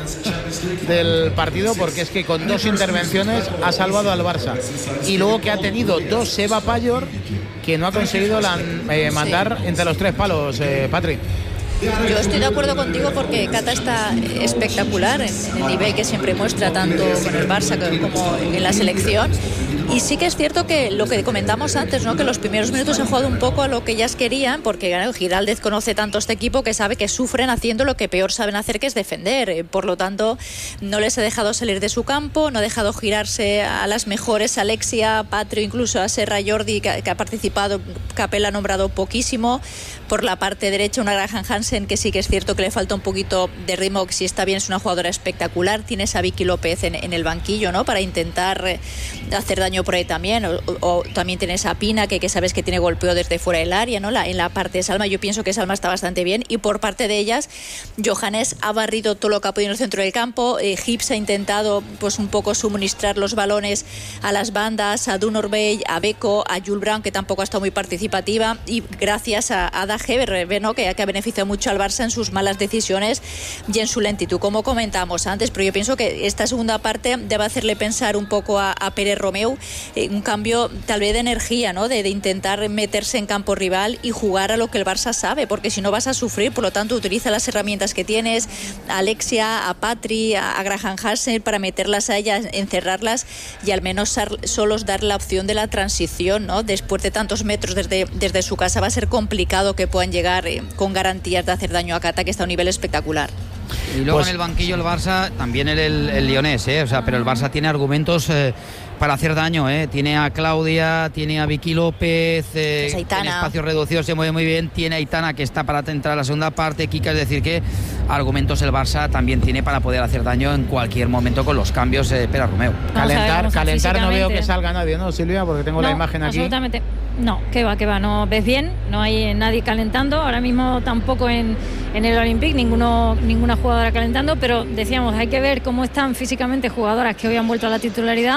del partido, porque es que con dos intervenciones ha salvado al Barça. Y luego que ha tenido dos Eva Pajor que no ha conseguido la, eh, mandar sí. entre los tres palos, eh, Patrick. Yo estoy de acuerdo contigo porque Cata está espectacular en, en el nivel que siempre muestra tanto con el Barça como en la selección. Y sí que es cierto que lo que comentamos antes, ¿no? Que los primeros minutos han jugado un poco a lo que ellas querían, porque claro, Giraldez conoce tanto este equipo que sabe que sufren haciendo lo que peor saben hacer, que es defender. Por lo tanto, no les ha dejado salir de su campo, no ha dejado girarse a las mejores, Alexia, Patrio, incluso a Serra Jordi, que, que ha participado. Capel ha nombrado poquísimo. Por la parte derecha, una Graham Hansen, que sí que es cierto que le falta un poquito de ritmo, que si está bien es una jugadora espectacular. Tienes a Vicky López en, en el banquillo, ¿no? Para intentar eh, hacer daño por ahí también. O, o también tienes a Pina, que, que sabes que tiene golpeo desde fuera del área, ¿no? La, en la parte de Salma, yo pienso que Salma está bastante bien. Y por parte de ellas, Johannes ha barrido todo lo que ha podido en el centro del campo. Eh, Hibbs ha intentado, pues, un poco suministrar los balones a las bandas, a Dunorbey, a Beko, a Jules Brown, que tampoco ha estado muy participativa. Y gracias a, a Heber, ¿no? que, que ha beneficiado mucho al Barça en sus malas decisiones y en su lentitud, como comentamos antes. Pero yo pienso que esta segunda parte debe hacerle pensar un poco a, a Pérez Romeu, eh, un cambio tal vez de energía, ¿no? de, de intentar meterse en campo rival y jugar a lo que el Barça sabe, porque si no vas a sufrir. Por lo tanto, utiliza las herramientas que tienes, a Alexia, a Patri, a, a Graham Hansen, para meterlas a ellas, encerrarlas y al menos sar, solos dar la opción de la transición, ¿no? Después de tantos metros desde, desde su casa va a ser complicado que puedan llegar eh, con garantías de hacer daño a Cata, que está a un nivel espectacular. Y luego pues, en el banquillo el Barça, también el, el, el Lyonés, ¿eh? O sea, pero el Barça tiene argumentos eh, para hacer daño, ¿eh? Tiene a Claudia, tiene a Vicky López, eh, en espacios reducidos se mueve muy bien, tiene a Aitana, que está para entrar a la segunda parte, Kika, es decir que argumentos el Barça también tiene para poder hacer daño en cualquier momento con los cambios de eh, Pera Romeu. Calentar, calentar no veo que salga nadie, ¿no, Silvia? Porque tengo no, la imagen aquí. Absolutamente. No, que va, que va, no ves bien, no hay nadie calentando, ahora mismo tampoco en, en el Olympique, ninguno, ninguna jugadora calentando, pero decíamos, hay que ver cómo están físicamente jugadoras que hoy han vuelto a la titularidad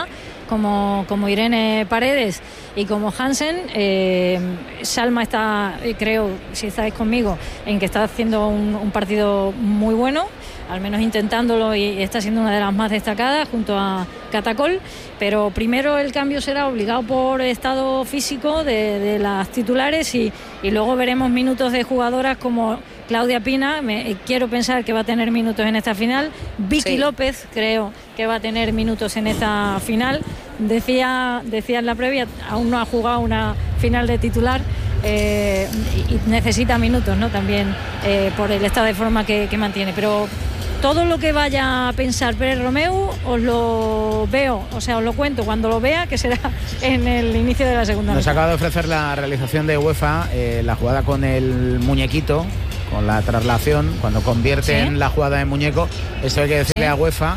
como, como Irene Paredes y como Hansen. eh, Salma está, creo, si estáis conmigo, en que está haciendo un, un partido muy bueno, al menos intentándolo, y está siendo una de las más destacadas junto a Catacol, pero primero el cambio será obligado por estado físico de, de las titulares y, y luego veremos minutos de jugadoras como Claudia Pina. Me, quiero pensar que va a tener minutos en esta final. Vicky sí. López creo que va a tener minutos en esta final. Decía, decía en la previa, aún no ha jugado una final de titular. Eh, y, y necesita minutos, ¿no? También eh, por el estado de forma que, que mantiene, pero todo lo que vaya a pensar Pérez Romeu os lo veo, o sea, os lo cuento cuando lo vea, que será en el inicio de la segunda. Nos acaba de ofrecer la realización de UEFA, eh, la jugada con el muñequito, con la traslación, cuando convierten ¿sí? la jugada en muñeco. Esto hay que decirle ¿sí? a UEFA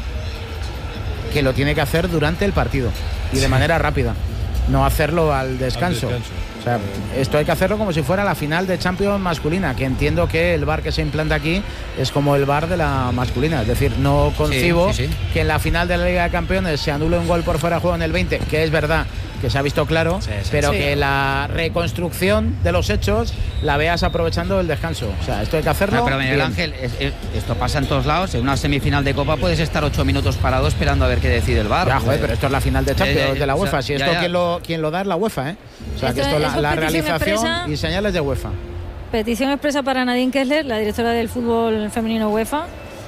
que lo tiene que hacer durante el partido y de sí. manera rápida, no hacerlo al descanso. Al descanso. O sea, esto hay que hacerlo como si fuera la final de Champions masculina, que entiendo que el V A R que se implanta aquí es como el V A R de la masculina. Es decir, no concibo sí, sí, sí. que en la final de la Liga de Campeones se anule un gol por fuera de juego en el veinte, que es verdad que se ha visto claro, sí, sí, pero sí. que la reconstrucción de los hechos la veas aprovechando el descanso. O sea, esto hay que hacerlo. No, pero Miguel bien. Ángel, es, es, esto pasa en todos lados. En una semifinal de Copa puedes estar ocho minutos parado esperando a ver qué decide el V A R. Ya, joder, pero esto es la final de Champions de, de la UEFA. Si esto ya, ya. Quien, lo, quien lo da es la UEFA, ¿eh? O sea, esto, que esto la, la realización expresa, y señales de UEFA. Petición expresa para Nadine Kessler, la directora del fútbol femenino UEFA,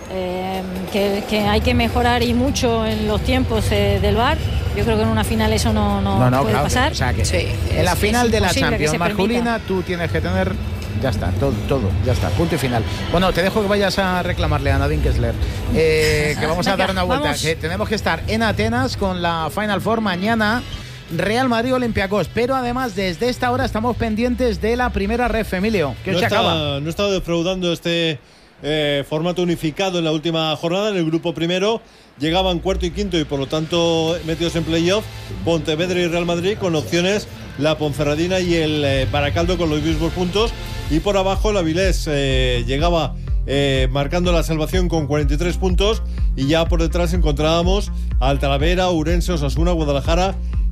eh, que, que hay que mejorar y mucho en los tiempos eh, del V A R. Yo creo que en una final eso no, no, no, no puede claro, pasar. O sea que sí, en la es, final es de la Champions masculina permita. Tú tienes que tener, ya está, todo, todo, ya está, punto y final. Bueno, te dejo que vayas a reclamarle a Nadine Kessler, eh, que vamos a Venga, dar una vuelta, vamos. que tenemos que estar en Atenas con la Final Four mañana. Real Madrid Olympiacos, pero además desde esta hora estamos pendientes de la primera ref, Emilio, que no se está, acaba. No estaba defraudando este eh, formato unificado en la última jornada. En el grupo primero llegaban cuarto y quinto y por lo tanto metidos en playoff Pontevedra y Real Madrid, con opciones la Ponferradina y el eh, Baracaldo con los mismos puntos, y por abajo la Avilés eh, llegaba eh, marcando la salvación con cuarenta y tres puntos, y ya por detrás encontrábamos al Talavera, Ourense, Osasuna, Guadalajara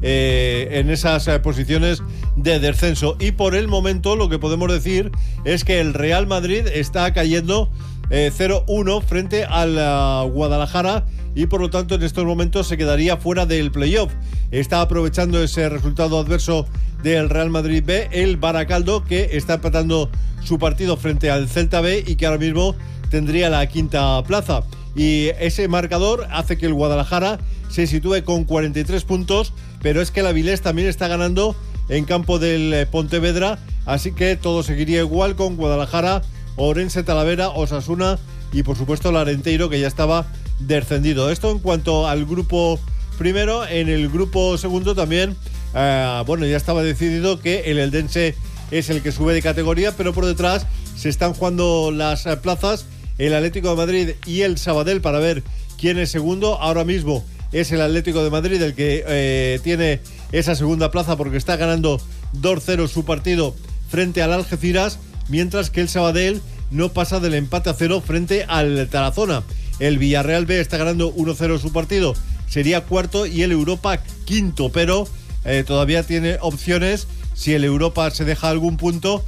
Eh, en esas eh, posiciones de descenso. Y por el momento lo que podemos decir es que el Real Madrid está cayendo eh, cero uno frente al uh, Guadalajara, y por lo tanto en estos momentos se quedaría fuera del playoff. Está aprovechando ese resultado adverso del Real Madrid B el Baracaldo, que está empatando su partido frente al Celta B y que ahora mismo tendría la quinta plaza. Y ese marcador hace que el Guadalajara se sitúe con cuarenta y tres puntos, pero es que el Avilés también está ganando en campo del Pontevedra, así que todo seguiría igual con Guadalajara, Ourense, Talavera, Osasuna y por supuesto el Arenteiro, que ya estaba descendido. Esto en cuanto al grupo primero. En el grupo segundo también, eh, bueno, ya estaba decidido que el Eldense es el que sube de categoría, pero por detrás se están jugando las eh, plazas el Atlético de Madrid y el Sabadell para ver quién es segundo. Ahora mismo es el Atlético de Madrid el que eh, tiene esa segunda plaza porque está ganando dos cero su partido frente al Algeciras, mientras que el Sabadell no pasa del empate a cero frente al Tarazona. El Villarreal B está ganando uno cero su partido, sería cuarto, y el Europa quinto, pero eh, todavía tiene opciones, si el Europa se deja algún punto,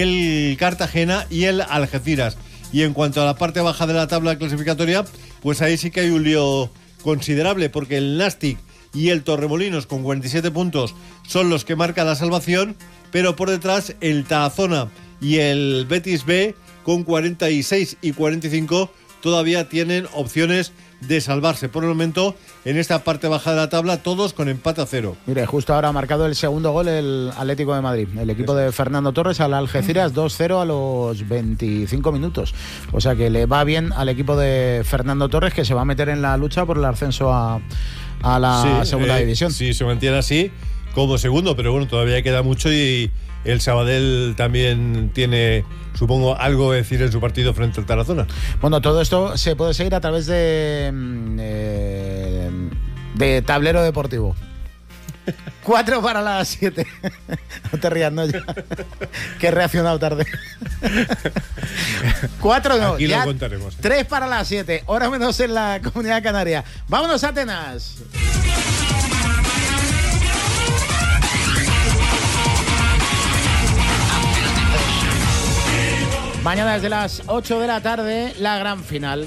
el Cartagena y el Algeciras. Y en cuanto a la parte baja de la tabla clasificatoria, pues ahí sí que hay un lío considerable, porque el Nastic y el Torremolinos con cuarenta y siete puntos son los que marcan la salvación, pero por detrás el Tarazona y el Betis B con cuarenta y seis y cuarenta y cinco todavía tienen opciones de salvarse. Por el momento, en esta parte baja de la tabla, todos con empate a cero. Mire, justo ahora ha marcado el segundo gol el Atlético de Madrid, el equipo de Fernando Torres al Algeciras, dos cero a los veinticinco minutos. O sea que le va bien al equipo de Fernando Torres, que se va a meter en la lucha por el ascenso a, a la sí, segunda eh, división. Sí, se mantiene así como segundo, pero bueno, todavía queda mucho, y el Sabadell también tiene, supongo, algo que decir en su partido frente al Tarazona. Bueno, todo esto se puede seguir a través de eh, de Tablero Deportivo. Cuatro para las siete. No te rías, no, ya. Que he reaccionado tarde. Cuatro no, aquí ya lo contaremos. Tres para las siete, hora menos en la Comunidad Canaria. Vámonos a Atenas. Mañana desde las ocho de la tarde, la gran final.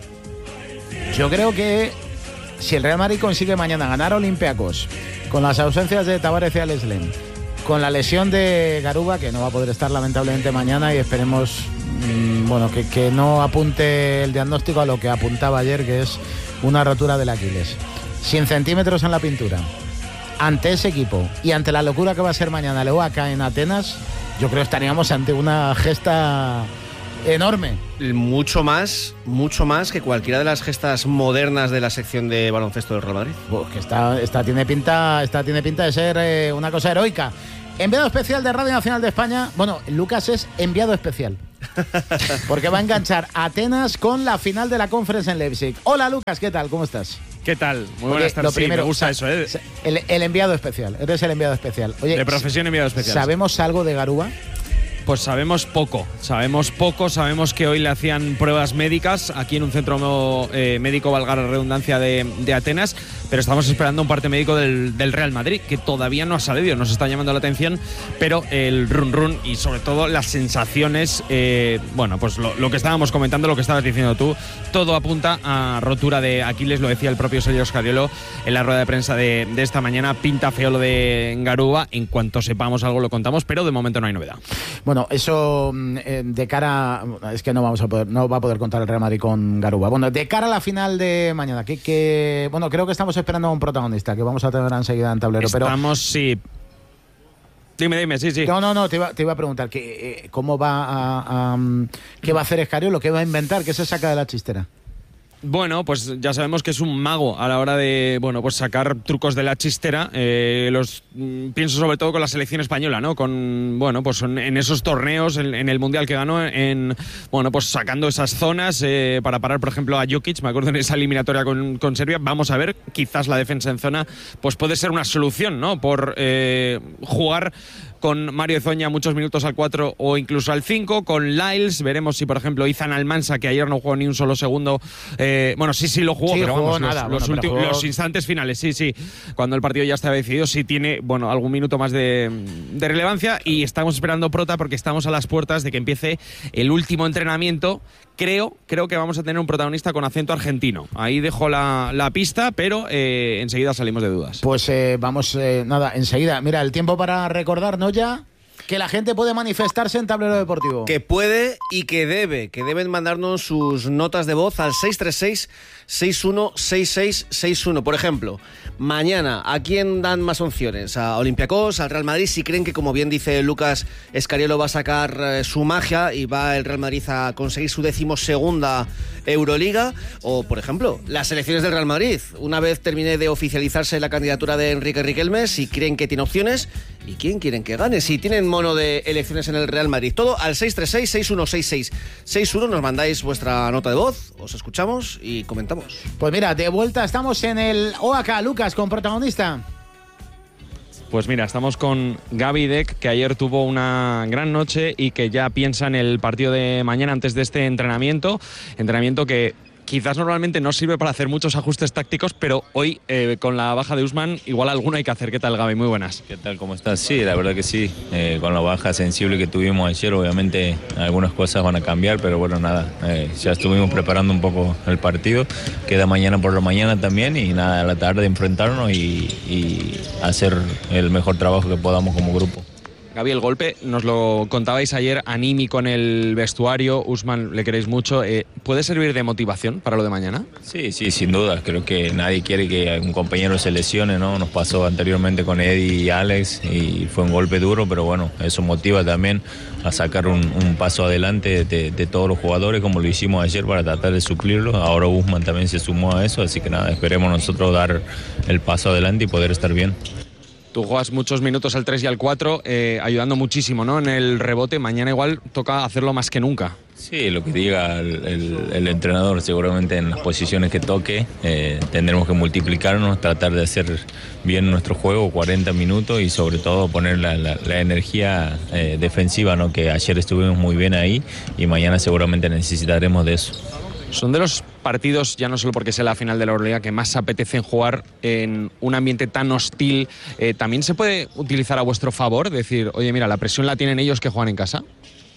Yo creo que si el Real Madrid consigue mañana ganar a Olympiacos, con las ausencias de Tavares y Aleslem, con la lesión de Garuba, que no va a poder estar lamentablemente mañana, y esperemos mmm, bueno, que, que no apunte el diagnóstico a lo que apuntaba ayer, que es una rotura del Aquiles. cien centímetros en la pintura. Ante ese equipo y ante la locura que va a ser mañana el U A K en Atenas, yo creo que estaríamos ante una gesta enorme. Mucho más, mucho más que cualquiera de las gestas modernas de la sección de baloncesto del Real Madrid. Uf, que esta, esta, tiene pinta, esta tiene pinta de ser eh, una cosa heroica. Enviado especial de Radio Nacional de España. Bueno, Lucas es enviado especial. Porque va a enganchar Atenas con la final de la Conference en Leipzig. Hola Lucas, ¿qué tal? ¿Cómo estás? ¿Qué tal? Muy buenas Oye, tardes. Lo primero, sí, me gusta o sea, eso, ¿eh? El, el enviado especial, eres el enviado especial. Oye, de profesión enviado especial. ¿Sabemos algo de Garuba? Pues sabemos poco, sabemos poco, sabemos que hoy le hacían pruebas médicas aquí en un centro eh, médico, valga la redundancia, de, de Atenas, pero estamos esperando un parte médico del, del Real Madrid, que todavía no ha salido, nos está llamando la atención, pero el run run y sobre todo las sensaciones, eh, bueno, pues lo, lo que estábamos comentando, lo que estabas diciendo tú, todo apunta a rotura de Aquiles, lo decía el propio Sergio Scariolo en la rueda de prensa de, de esta mañana. Pinta feo lo de Garuba, en cuanto sepamos algo lo contamos, pero de momento no hay novedad. Bueno, Bueno, eso eh, de cara... Es que no vamos a poder, no va a poder contar el Real Madrid con Garuba. Bueno, de cara a la final de mañana, que, que bueno, creo que estamos esperando a un protagonista, que vamos a tener enseguida en tablero. Estamos, pero, sí. Dime, dime, sí, sí. No, no, no, te iba, te iba a preguntar, que, eh, ¿cómo va a, a... ¿Qué va a hacer Scariolo? ¿Qué va a inventar? ¿Qué se saca de la chistera? Bueno, pues ya sabemos que es un mago a la hora de, bueno, pues sacar trucos de la chistera. Eh, los mm, pienso sobre todo con la selección española, ¿no? Con, bueno, pues en, en esos torneos, en, en el mundial que ganó, en, bueno, pues sacando esas zonas eh, para parar, por ejemplo, a Jokic. Me acuerdo en esa eliminatoria con, con Serbia. Vamos a ver, quizás la defensa en zona, pues puede ser una solución, ¿no? Por eh, jugar con Mario Ezoña muchos minutos al cuatro o incluso al cinco, con Lyles, veremos si por ejemplo Izan Almansa, que ayer no jugó ni un solo segundo, eh, bueno, sí, sí lo jugó, sí, pero jugó vamos, nada, los, los, bueno, últimos, jugó... los instantes finales, sí, sí, cuando el partido ya estaba decidido, sí tiene, bueno, algún minuto más de, de relevancia, y estamos esperando prota porque estamos a las puertas de que empiece el último entrenamiento. Creo, creo que vamos a tener un protagonista con acento argentino. Ahí dejo la, la pista, pero eh, enseguida salimos de dudas. Pues eh, vamos, eh, nada, enseguida. Mira, el tiempo para recordarnos ya que la gente puede manifestarse en Tablero Deportivo. Que puede y que debe, que deben mandarnos sus notas de voz al seis tres seis, seis uno seis seis seis uno. Por ejemplo, mañana, ¿a quién dan más opciones? ¿A Olympiacos, al Real Madrid? Si creen que, como bien dice Lucas Scariolo, va a sacar eh, su magia y va el Real Madrid a conseguir su decimosegunda Euroliga. O, por ejemplo, las elecciones del Real Madrid. Una vez termine de oficializarse la candidatura de Enrique Riquelme, si creen que tiene opciones y quién quieren que gane. Si tienen mono de elecciones en el Real Madrid. Todo al seis tres seis, seis uno seis seis seis uno. Nos mandáis vuestra nota de voz, os escuchamos y comentamos. Pues mira, de vuelta estamos en el O A K, Lucas, con protagonista. Pues mira, estamos con Gaby Deck, que ayer tuvo una gran noche y que ya piensa en el partido de mañana antes de este entrenamiento. Entrenamiento que quizás normalmente no sirve para hacer muchos ajustes tácticos, pero hoy, eh, con la baja de Usman, igual alguno hay que hacer. ¿Qué tal, Gaby? Muy buenas. ¿Qué tal? ¿Cómo estás? Sí, la verdad que sí. Eh, con la baja sensible que tuvimos ayer, obviamente algunas cosas van a cambiar, pero bueno, nada, eh, ya estuvimos preparando un poco el partido. Queda mañana por la mañana también y nada, a la tarde enfrentarnos y, y hacer el mejor trabajo que podamos como grupo. Gaby, el golpe, nos lo contabais ayer, anímico en el vestuario, Usman le queréis mucho, eh, ¿puede servir de motivación para lo de mañana? Sí, sí, sin duda, creo que nadie quiere que un compañero se lesione, ¿no? Nos pasó anteriormente con Eddie y Alex y fue un golpe duro, pero bueno, eso motiva también a sacar un, un paso adelante de, de todos los jugadores, como lo hicimos ayer para tratar de suplirlo. Ahora Usman también se sumó a eso, así que nada, esperemos nosotros dar el paso adelante y poder estar bien. Tú juegas muchos minutos al tres y al cuatro, eh, ayudando muchísimo, ¿no? En el rebote. Mañana igual toca hacerlo más que nunca. Sí, lo que diga el, el, el entrenador, seguramente en las posiciones que toque eh, tendremos que multiplicarnos, tratar de hacer bien nuestro juego, cuarenta minutos, y sobre todo poner la, la, la energía eh, defensiva, ¿no? Que ayer estuvimos muy bien ahí y mañana seguramente necesitaremos de eso. Son de los partidos, ya no solo porque sea la final de la Euroliga, que más apetecen jugar en un ambiente tan hostil. Eh, ¿También se puede utilizar a vuestro favor? Decir, oye, mira, la presión la tienen ellos que juegan en casa.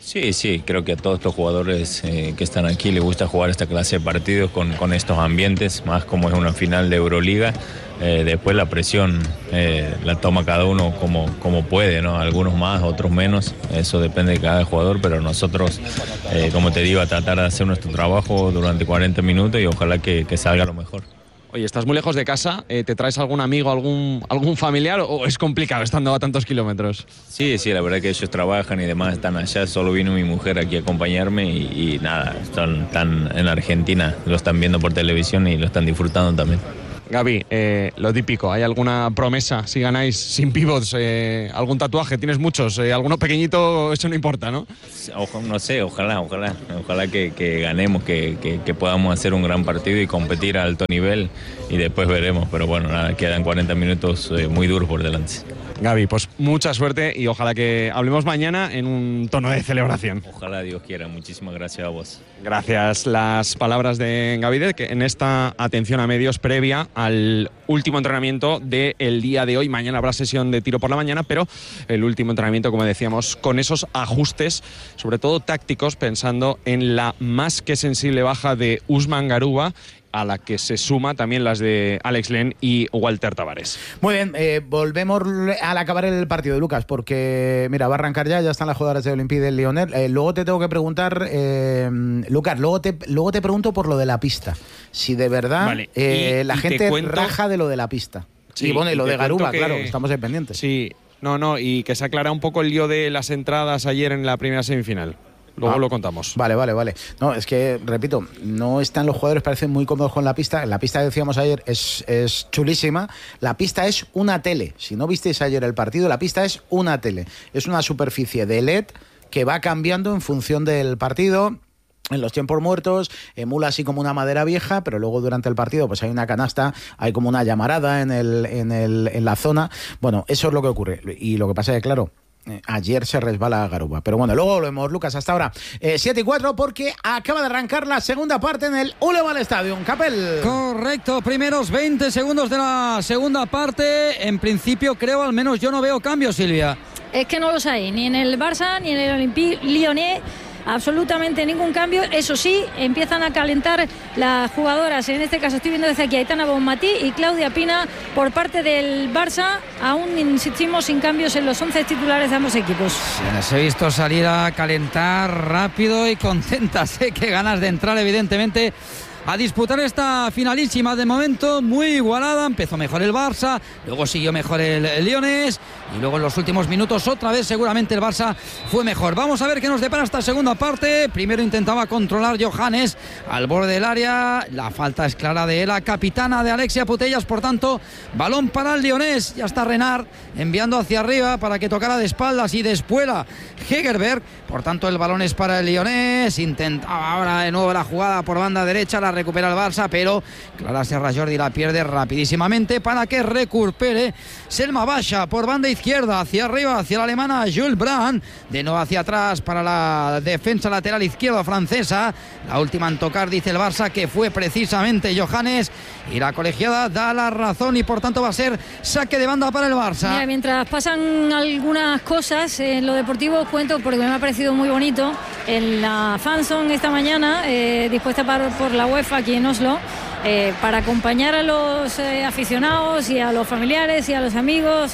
Sí, sí, creo que a todos estos jugadores eh, que están aquí les gusta jugar esta clase de partidos con, con estos ambientes, más como es una final de Euroliga. Eh, después la presión eh, la toma cada uno como, como puede, ¿no? Algunos más, otros menos, eso depende de cada jugador, pero nosotros, eh, como te digo, a tratar de hacer nuestro trabajo durante cuarenta minutos y ojalá que, que salga lo mejor. Oye, estás muy lejos de casa, eh, ¿te traes algún amigo, algún, algún familiar o es complicado estando a tantos kilómetros? Sí, sí, la verdad que ellos trabajan y demás están allá, solo vino mi mujer aquí a acompañarme y, y nada, están, están en Argentina, lo están viendo por televisión y lo están disfrutando también. Gaby, eh, lo típico, ¿hay alguna promesa si ganáis sin pivots? Eh, ¿Algún tatuaje? ¿Tienes muchos? Eh, ¿Alguno pequeñito? Eso no importa, ¿no? Ojo, no sé, ojalá, ojalá, ojalá que, que ganemos, que, que, que podamos hacer un gran partido y competir a alto nivel y después veremos, pero bueno, nada, quedan cuarenta minutos eh, muy duros por delante. Gaby, pues mucha suerte y ojalá que hablemos mañana en un tono de celebración. Ojalá Dios quiera, muchísimas gracias a vos. Gracias. Las palabras de Gaby, que en esta atención a medios previa al último entrenamiento del día de hoy. Mañana habrá sesión de tiro por la mañana, pero el último entrenamiento, como decíamos, con esos ajustes, sobre todo tácticos, pensando en la más que sensible baja de Usman Garuba, a la que se suma también las de Alex Len y Walter Tavares. Muy bien, eh, volvemos al acabar el partido de Lucas, porque mira, va a arrancar ya, ya están las jugadoras de Olympique del Lyonnais. Eh, luego te tengo que preguntar, eh, Lucas, luego te, luego te pregunto por lo de la pista. Si de verdad vale. eh, y, la y gente cuento... raja de lo de la pista. Sí, y bueno, y lo y de Garuba, que... claro, estamos ahí pendientes. Sí, no, no, y que se aclara un poco el lío de las entradas ayer en la primera semifinal. Luego ah, lo contamos. Vale, vale, vale. No, es que, repito, no están los jugadores, parecen muy cómodos con la pista. La pista que decíamos ayer es, es chulísima. La pista es una tele. Si no visteis ayer el partido, la pista es una tele. Es una superficie de L E D que va cambiando en función del partido. En los tiempos muertos emula así como una madera vieja, pero luego durante el partido pues hay una canasta, hay como una llamarada en, el, en, el, en la zona. Bueno, eso es lo que ocurre. Y lo que pasa es que, claro, ayer se resbala Garuba. Pero bueno, luego volvemos, Lucas, hasta ahora. Eh, siete y cuatro, porque acaba de arrancar la segunda parte en el Ulleval Stadium. Capel. Correcto, primeros veinte segundos de la segunda parte. En principio, creo, al menos yo no veo cambios, Silvia. Es que no los hay, ni en el Barça, ni en el Olympique Lyonnais. Absolutamente ningún cambio. Eso sí, empiezan a calentar las jugadoras. En este caso estoy viendo desde aquí a Aitana Bonmatí y Claudia Pina por parte del Barça. Aún insistimos sin cambios en los once titulares de ambos equipos. Les he visto salir a calentar rápido y contentas, ¿eh? Qué ganas de entrar, evidentemente, a disputar esta finalísima. De momento muy igualada. Empezó mejor el Barça, luego siguió mejor el, el Lyonnais y luego en los últimos minutos otra vez seguramente el Barça fue mejor. Vamos a ver qué nos depara esta segunda parte. Primero intentaba controlar Johannes al borde del área. La falta es clara de la capitana de Alexia Putellas, por tanto balón para el Lyonnais. Ya está Renard enviando hacia arriba para que tocara de espaldas y de espuela Hegerberg. Por tanto el balón es para el Lyonnais. Intentaba ahora de nuevo la jugada por banda derecha, la recupera el Barça, pero Clara Serra Jordi la pierde rapidísimamente para que recupere Selma Basha por banda izquierda, hacia arriba, hacia la alemana Jules Brand, de nuevo hacia atrás para la defensa lateral izquierda francesa. La última en tocar, dice el Barça, que fue precisamente Johannes, y la colegiada da la razón y por tanto va a ser saque de banda para el Barça. Mira, mientras pasan algunas cosas en lo deportivo, os cuento, porque me ha parecido muy bonito, en la fanzone esta mañana, eh, dispuesta para, por la UEFA aquí en Oslo, eh, para acompañar a los eh, aficionados y a los familiares y a los amigos.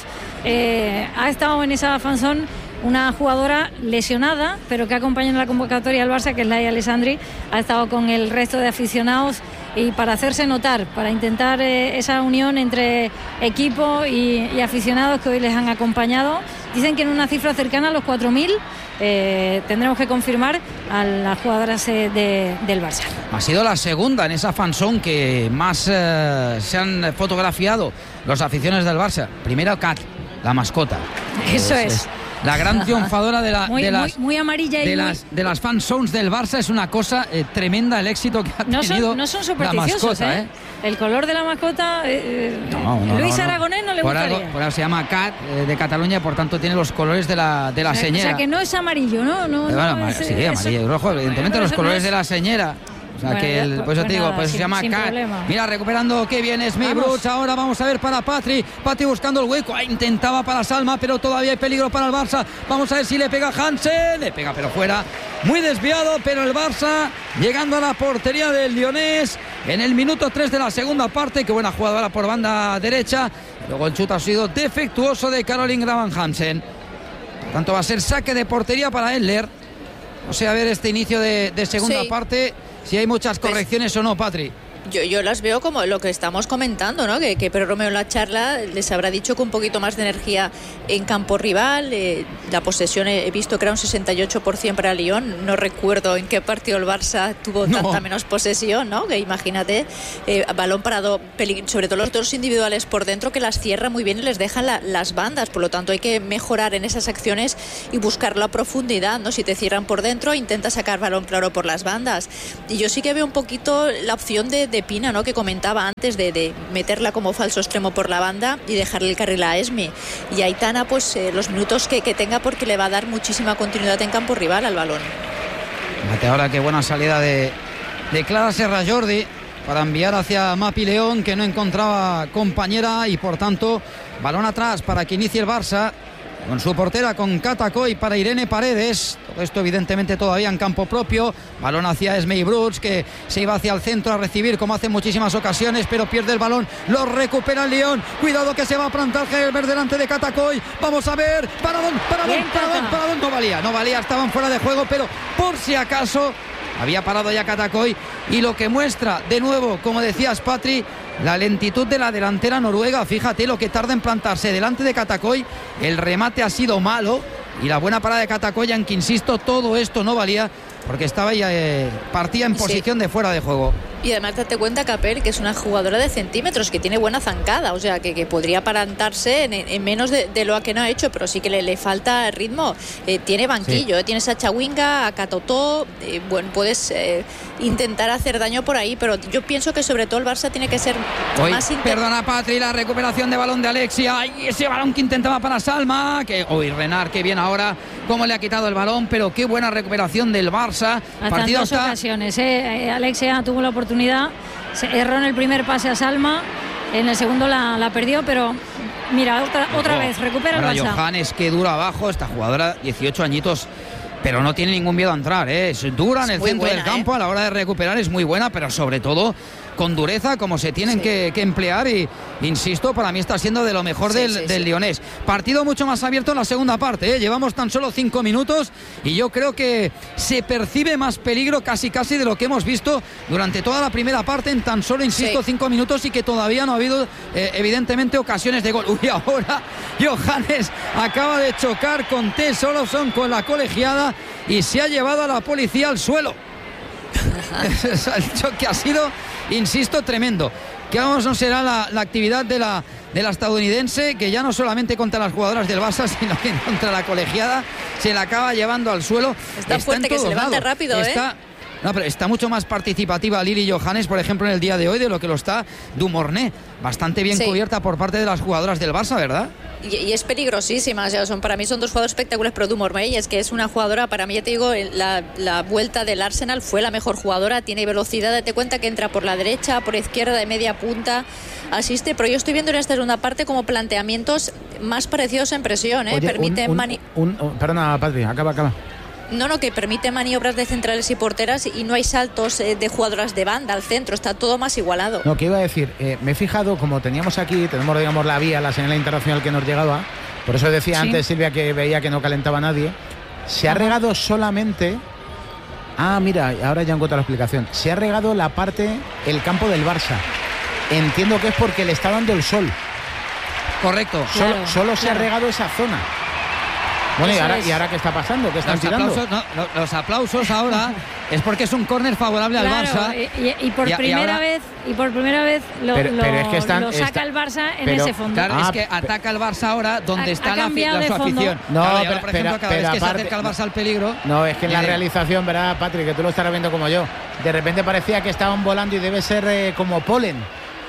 Eh, ha estado en esa fanzone una jugadora lesionada, pero que acompaña en la convocatoria del Barça, que es Laia Alessandri. Ha estado con el resto de aficionados y para hacerse notar, para intentar eh, esa unión entre equipo y, y aficionados que hoy les han acompañado. Dicen que en una cifra cercana a los cuatro mil. Eh, tendremos que confirmar a las jugadoras eh, de, del Barça. Ha sido la segunda en esa fanzone que más eh, se han fotografiado los aficionados del Barça. Primero Kat, la mascota. Eso es, es. es. La gran triunfadora de, la, muy, de las, muy, muy amarilla y de, muy... las, de las fanzones del Barça. Es una cosa eh, tremenda el éxito que ha no tenido son, no son supersticiosos, la mascota. ¿eh? ¿eh? El color de la mascota, eh, no, no, Luis no, no. Aragonés no le por gustaría. Algo, por algo se llama Cat eh, de Cataluña, por tanto tiene los colores de la, de la o sea, señora. O sea que no es amarillo, ¿no? no, eh, bueno, no sí, es, amarillo y rojo, evidentemente los colores de la señora. O sea bueno, que, el, pues, pues yo te digo, pues sin, se llama Cat. Mira, recuperando, qué bien es Brooks. Ahora vamos a ver para Patri. Patri buscando el hueco. Ah, intentaba para Salma, pero todavía hay peligro para el Barça. Vamos a ver si le pega Hansen. Le pega, pero fuera. Muy desviado, pero el Barça llegando a la portería del Lyonés en el minuto tres de la segunda parte. Qué buena jugadora por banda derecha. Luego el chute ha sido defectuoso de Caroline Graham Hansen. Por tanto, va a ser saque de portería para Edler. No sé, a ver este inicio de, de segunda sí. parte, si hay muchas correcciones pues, o no, Patri. Yo, yo las veo como lo que estamos comentando, ¿no? Que, que Pedro Romeo en la charla les habrá dicho que un poquito más de energía en campo rival. Eh, la posesión he visto que era un sesenta y ocho por ciento para Lyon. No recuerdo en qué partido el Barça tuvo no. tanta menos posesión, ¿no? Que imagínate, eh, balón parado, sobre todo los dos individuales por dentro, que las cierra muy bien y les dejan la, las bandas. Por lo tanto, hay que mejorar en esas acciones y buscar la profundidad, ¿no? Si te cierran por dentro, intenta sacar balón claro por las bandas. Y yo sí que veo un poquito la opción de de Pina, ¿no? Que comentaba antes de, de meterla como falso extremo por la banda y dejarle el carril a Esme. Y Aitana, pues eh, los minutos que, que tenga, porque le va a dar muchísima continuidad en campo rival al balón. Fíjate ahora qué buena salida de, de Clara Serra Jordi para enviar hacia Mapi León, que no encontraba compañera, y por tanto balón atrás para que inicie el Barça con su portera, con Catacoy, para Irene Paredes. Todo esto evidentemente todavía en campo propio. Balón hacia Esme Brooks, que se iba hacia el centro a recibir, como hace en muchísimas ocasiones, pero pierde el balón. Lo recupera el Lyon. Cuidado que se va a plantar Gelber delante de Catacoy. Vamos a ver. Paradón, paradón, paradón, paradón. No valía, no valía, estaban fuera de juego, pero por si acaso había parado ya Catacoy. Y lo que muestra de nuevo, como decías, Patri, la lentitud de la delantera noruega. Fíjate lo que tarda en plantarse delante de Catacoy. El remate ha sido malo y la buena parada de Catacoy, aunque insisto, todo esto no valía porque estaba ya, eh, partía en posición sí. de fuera de juego. Y además date cuenta, Capel, que es una jugadora de centímetros, que tiene buena zancada, o sea, que, que podría parantarse en, en menos de, de lo que no ha hecho, pero sí que le, le falta ritmo. Eh, tiene banquillo, sí. eh, tienes a Chawinga, a Catotó, eh, bueno, puedes eh, intentar hacer daño por ahí, pero yo pienso que sobre todo el Barça tiene que ser Hoy, más... Inter... Perdona, Patri, la recuperación de balón de Alexia, y ese balón que intentaba para Salma, que hoy Renard, qué bien ahora, cómo le ha quitado el balón, pero qué buena recuperación del Barça. Hasta en dos está... ocasiones, eh. Alexia tuvo la oportunidad, se erró en el primer pase a Salma, en el segundo la, la perdió, pero mira, otra, otra oh, vez recupera el Barça. Johannes, que dura abajo, esta jugadora, dieciocho añitos, pero no tiene ningún miedo a entrar, ¿eh? Es dura en el centro buena, del campo, ¿eh? A la hora de recuperar es muy buena, pero sobre todo con dureza, como se tienen sí. que, que emplear, y insisto, para mí está siendo de lo mejor sí, del, sí, del sí. Lyonés. Partido mucho más abierto en la segunda parte, ¿eh? Llevamos tan solo cinco minutos y yo creo que se percibe más peligro casi casi de lo que hemos visto durante toda la primera parte en tan solo, insisto, sí. cinco minutos, y que todavía no ha habido eh, evidentemente ocasiones de gol. Uy, ahora Johannes acaba de chocar con Tess Olofsson, con la colegiada, y se ha llevado a la policía al suelo. El choque ha sido, insisto, tremendo. Que vamos, no será la, la actividad de la, de la estadounidense, que ya no solamente contra las jugadoras del Barça, sino que contra la colegiada se la acaba llevando al suelo. Está, está fuerte, que se levante rápido, está, ¿eh? No, pero está mucho más participativa Lili Johannes, por ejemplo, en el día de hoy, de lo que lo está Dumornay. Bastante bien sí. cubierta por parte de las jugadoras del Barça, ¿verdad? Y, y es peligrosísima, o sea, son, para mí son dos jugadores espectaculares, pero Dumornay es que es una jugadora, para mí, ya te digo, la, la vuelta del Arsenal fue la mejor jugadora, tiene velocidad, date cuenta que entra por la derecha, por izquierda, de media punta, asiste, pero yo estoy viendo en esta segunda parte como planteamientos más parecidos en presión, ¿eh? Oye, Permiten... un, un, mani- un, un, perdona, Patri, acaba, acaba. No, no, que permite maniobras de centrales y porteras, y no hay saltos eh, de jugadoras de banda al centro, está todo más igualado. No, que iba a decir, eh, me he fijado, como teníamos aquí, tenemos, digamos, la vía, la señal internacional que nos llegaba, por eso decía sí. antes Silvia que veía que no calentaba nadie, se ha regado solamente, ah, mira, ahora ya encuentro la explicación, se ha regado la parte, el campo del Barça, entiendo que es porque le está dando el sol. Correcto. Solo, claro, solo claro. se ha regado esa zona. Bueno, ¿y ahora, ¿y ahora qué está pasando? ¿Qué están los tirando? Aplausos, no, los aplausos ahora es porque es un córner favorable claro, al Barça. Y, y, por y, primera y ahora, vez y por primera vez lo, pero, lo, pero es que están, lo saca está, el Barça en pero, ese fondo. Claro, ah, es que ataca el Barça ahora donde ha, está ha la, la su afición. No, claro, pero, ahora, por ejemplo, pero, cada pero vez que aparte, se acerca el Barça al peligro. No, es que en la eh, realización, ¿verdad, Patrick? Que tú lo estarás viendo como yo. De repente parecía que estaban volando y debe ser eh, como polen.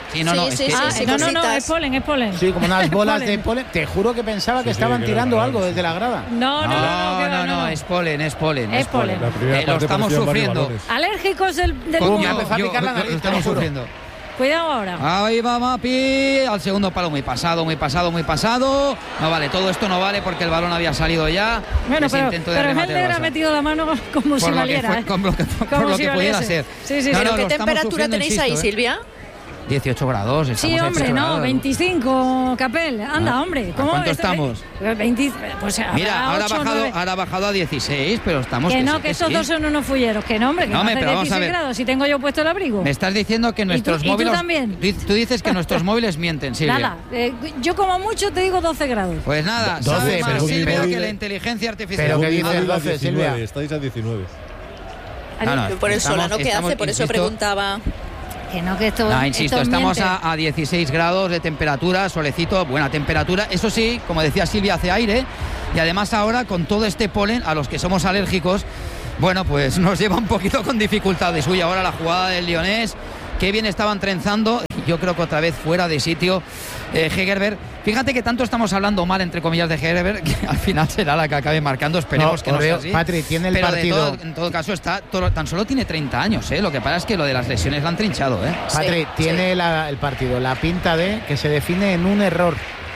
Sí, no, no, sí, es sí, que, sí, Ah, sí, no, no, no, cositas. es polen, es polen. Sí, como unas bolas Polen. de polen. Te juro que pensaba que Sí, estaban sí, que tirando era algo grado. desde la grada. No, no, no, no, que va, no, no, es polen, es polen. Es polen. La primera Eh, lo parte estamos parecían varios sufriendo. balones. Alérgicos del, del Coño, mundo. me empezó a yo- picar la lo- nariz, lo estamos te lo juro. sufriendo. Cuidado ahora. Ahí va Mapi, al segundo palo, muy pasado, muy pasado, muy pasado. No vale, todo esto no vale porque el balón había salido ya. Bueno, Ese pero, intento de pero remate del Helder ha Barça. metido la mano como por si lo que valiera. fue- ¿eh? con lo que, por Como lo si que pudiera valiese. ser. Sí, sí, No, sí. no, ¿Pero qué lo estamos temperatura sufriendo, tenéis insisto, ahí, ¿eh? Silvia? dieciocho grados. Sí, estamos a hombre, dieciocho no, grados. veinticinco, Capel. Anda, Ah, hombre. ¿a ¿Cómo cuánto esto- estamos? veinte, pues habrá Mira, ahora ha, ocho, bajado, nueve. ahora ha bajado a dieciséis, pero estamos... Que sí, no, que estos sí. dos son unos fulleros. Que no, hombre, que No, no, hombre, hace pero vamos a dieciséis ver. grados. Si tengo yo puesto el abrigo. Me estás diciendo que nuestros y tú móviles... también? Tú, tú dices que nuestros móviles mienten, Silvia. Nada, eh, yo como mucho te digo doce grados. Pues nada, doce, sabe más pero- Silvia pero- que la inteligencia artificial. pero que Según dice mi el móvil, a doce, diecinueve, Silvia. estáis a diecinueve. No, no, Por el estamos- solano que estamos, hace, por eso insisto, preguntaba. Que no, que esto. No, insisto, esto estamos miente. a, a dieciséis grados de temperatura, solecito, buena temperatura. Eso sí, como decía Silvia, hace aire. Y además ahora, con todo este polen, a los que somos alérgicos, bueno, pues nos lleva un poquito con dificultades. Uy, ahora la jugada del Lyonés, qué bien estaban trenzando. Yo creo que otra vez fuera de sitio eh, Hegerberg. Fíjate que tanto estamos hablando mal, entre comillas, de Hegerberg, que al final será la que acabe marcando. Esperemos No, que no sea Oreo, así. Patri, tiene el Pero de partido. todo- en todo caso, está todo- tan solo tiene treinta años. ¿eh? Lo que pasa es que lo de las lesiones la han trinchado. ¿eh? Patri, Sí, tiene sí. la- el partido la pinta de que se define en un error.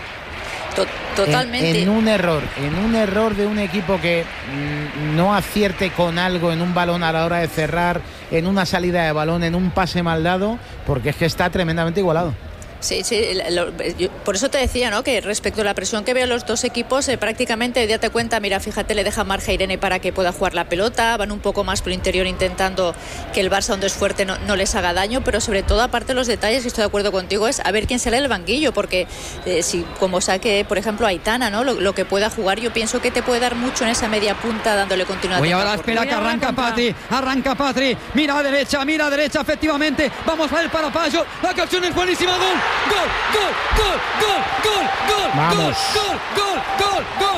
To- Totalmente. En, en un error, en un error de un equipo que mm, no acierte con algo en un balón a la hora de cerrar, en una salida de balón, en un pase mal dado, porque es que está tremendamente igualado. Sí, sí, lo- yo- por eso te decía, ¿no? Que respecto a la presión que veo los dos equipos, eh, prácticamente date cuenta, mira, fíjate, le deja margen a Irene para que pueda jugar la pelota, van un poco más por el interior intentando que el Barça, donde es fuerte, no, no les haga daño, pero sobre todo, aparte de los detalles, y estoy de acuerdo contigo, es a ver quién sale del banquillo, porque eh, si como saque, por ejemplo, Aitana, ¿no? Lo, lo que pueda jugar, yo pienso que te puede dar mucho en esa media punta dándole continuidad. Oye, a ahora Tampur. espera que Cuidado la arranca contra. Patri, arranca Patri, mira a derecha, mira a derecha, efectivamente, vamos a ver para Payo, la ocasión es buenísima, gol, gol, gol, gol, gol, gol, gol, Vamos. gol, gol, gol, gol,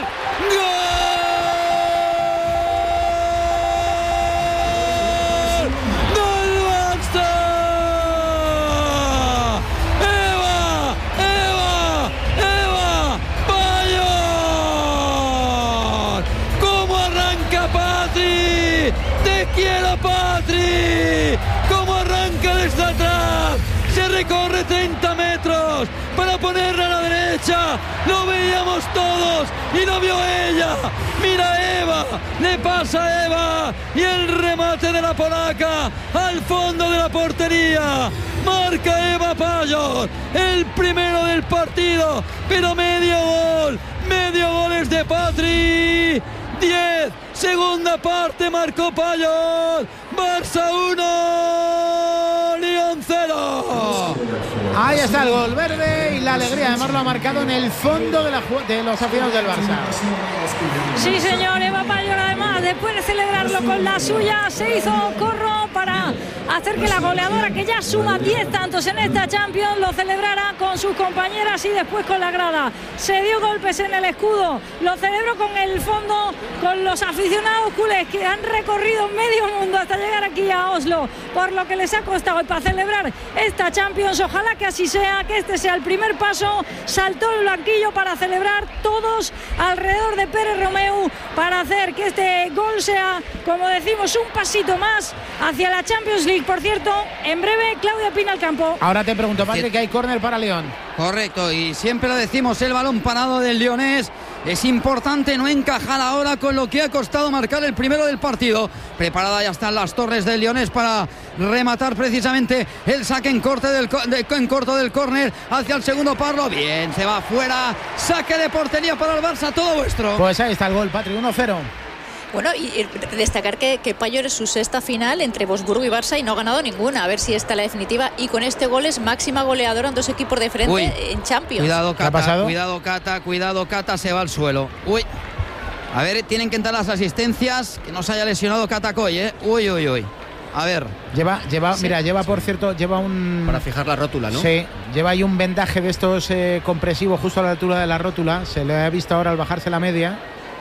gol, gol, Barça, Eva, Eva, Eva, Payo, cómo arranca Patri, te quiero Patri, cómo arranca desde atrás, se recorre treinta metros para ponerla a la derecha, lo veíamos todos y lo vio ella, mira Eva, le pasa a Eva y el remate de la polaca al fondo de la portería, marca Eva Payo, el primero del partido, pero medio gol, medio gol es de Patri. diez, segunda parte, marcó Payol, Barça uno, Lyon cero. Ahí está el gol verde y la alegría, además lo ha marcado en el fondo de, la, ju- de los aficionados del Barça. Sí, señor, Eva Payor, además, después de celebrarlo con la suya, se hizo corro para hacer que la goleadora, que ya suma diez tantos en esta Champions, lo celebrara con sus compañeras y después con la grada. Se dio golpes en el escudo, lo celebró con el fondo, con los aficionados culés que han recorrido medio mundo hasta llegar aquí a Oslo, por lo que les ha costado. Y para celebrar esta Champions, ojalá que así sea, que este sea el primer paso, saltó el blanquillo para celebrar todos alrededor de Pérez Romeu, para hacer que este gol sea, como decimos, un pasito más hacia la Champions League. Por cierto, en breve Claudia Pina al campo. Ahora te pregunto, Patrick, que hay córner para León. Correcto, y siempre lo decimos, el balón parado del Lyonés. Es importante no encajar ahora con lo que ha costado marcar el primero del partido. Preparada ya están las torres del Lyonés para rematar precisamente el saque en, corte del, de, en corto del córner hacia el segundo palo. Bien, se va afuera. Saque de portería para el Barça, todo vuestro. Pues ahí está el gol, Patrick, uno cero. Bueno, y, y destacar que, que Payor es su sexta final entre Wolfsburgo y Barça y no ha ganado ninguna. A ver si esta es la definitiva. Y con este gol es máxima goleadora en dos equipos de frente. Uy. En Champions. Cuidado, ¿Qué ha Cata, pasado? cuidado, Cata, cuidado, Cata, se va al suelo. Uy. A ver, tienen que entrar las asistencias, que no se haya lesionado Cata Coy, ¿eh? Uy, uy, uy. A ver. Lleva, lleva, Sí. mira, lleva, por cierto, lleva un... Para fijar la rótula, ¿no? Sí, lleva ahí un vendaje de estos eh, compresivos justo a la altura de la rótula. Se le ha visto ahora al bajarse la media.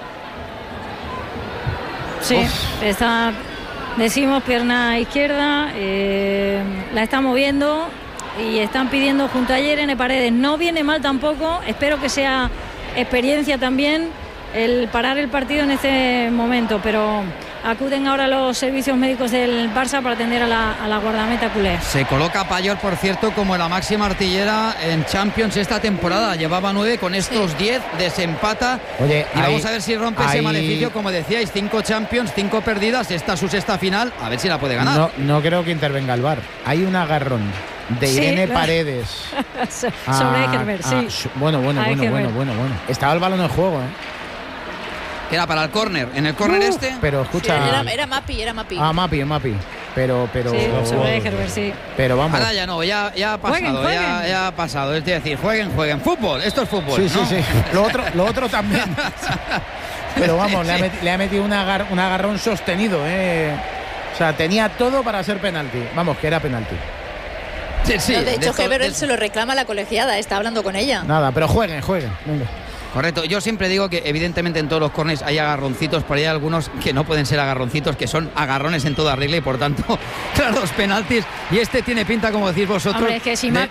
Sí, está, decimos, pierna izquierda, eh, la está moviendo. y están pidiendo junto a Irene Paredes. No viene mal tampoco, espero que sea experiencia también el parar el partido en este momento, pero acuden ahora los servicios médicos del Barça para atender a la, a la guardameta culé. Se coloca Payol, por cierto, como la máxima artillera en Champions esta temporada. Llevaba nueve, con estos diez desempata. Oye, y hay, vamos a ver si rompe hay... ese maleficio, como decíais, cinco Champions, cinco perdidas, esta su sexta final, a ver si la puede ganar. No, no creo que intervenga el V A R. Hay un agarrón de Sí, Irene claro. Paredes. Sobre Ekerberg, sí. su- bueno, bueno, A bueno, Ekerberg. bueno, bueno, bueno. Estaba el balón en juego, ¿eh? Que era para el córner, en el córner Uh, este. Pero Sí, escucha. era, era Mapi, era Mapi. Ah, Mapi, Mapi. Pero, pero. Sí, sobre Ekerberg, sí. Pero vamos. Ahora ya no, ya, ya ha Jueguen, pasado, ya, jueguen. ya ha pasado. Es decir, jueguen, jueguen. Fútbol, esto es fútbol. Sí, sí, ¿no? sí. Lo otro, lo otro también. Pero vamos, le, ha meti- le ha metido un, agar- un agarrón sostenido, ¿eh? O sea, tenía todo para ser penalti. Vamos, que era penalti. Sí, sí, No, de hecho, esto- Heber de- se lo reclama a la colegiada, está hablando con ella. Nada, pero jueguen, jueguen. Venga. Correcto, yo siempre digo que evidentemente en todos los corners hay agarroncitos, pero hay algunos que no pueden ser agarroncitos, que son agarrones en toda regla y por tanto, claro, los penaltis. Y este tiene pinta, como decís vosotros, Hombre, es que si de- Mapi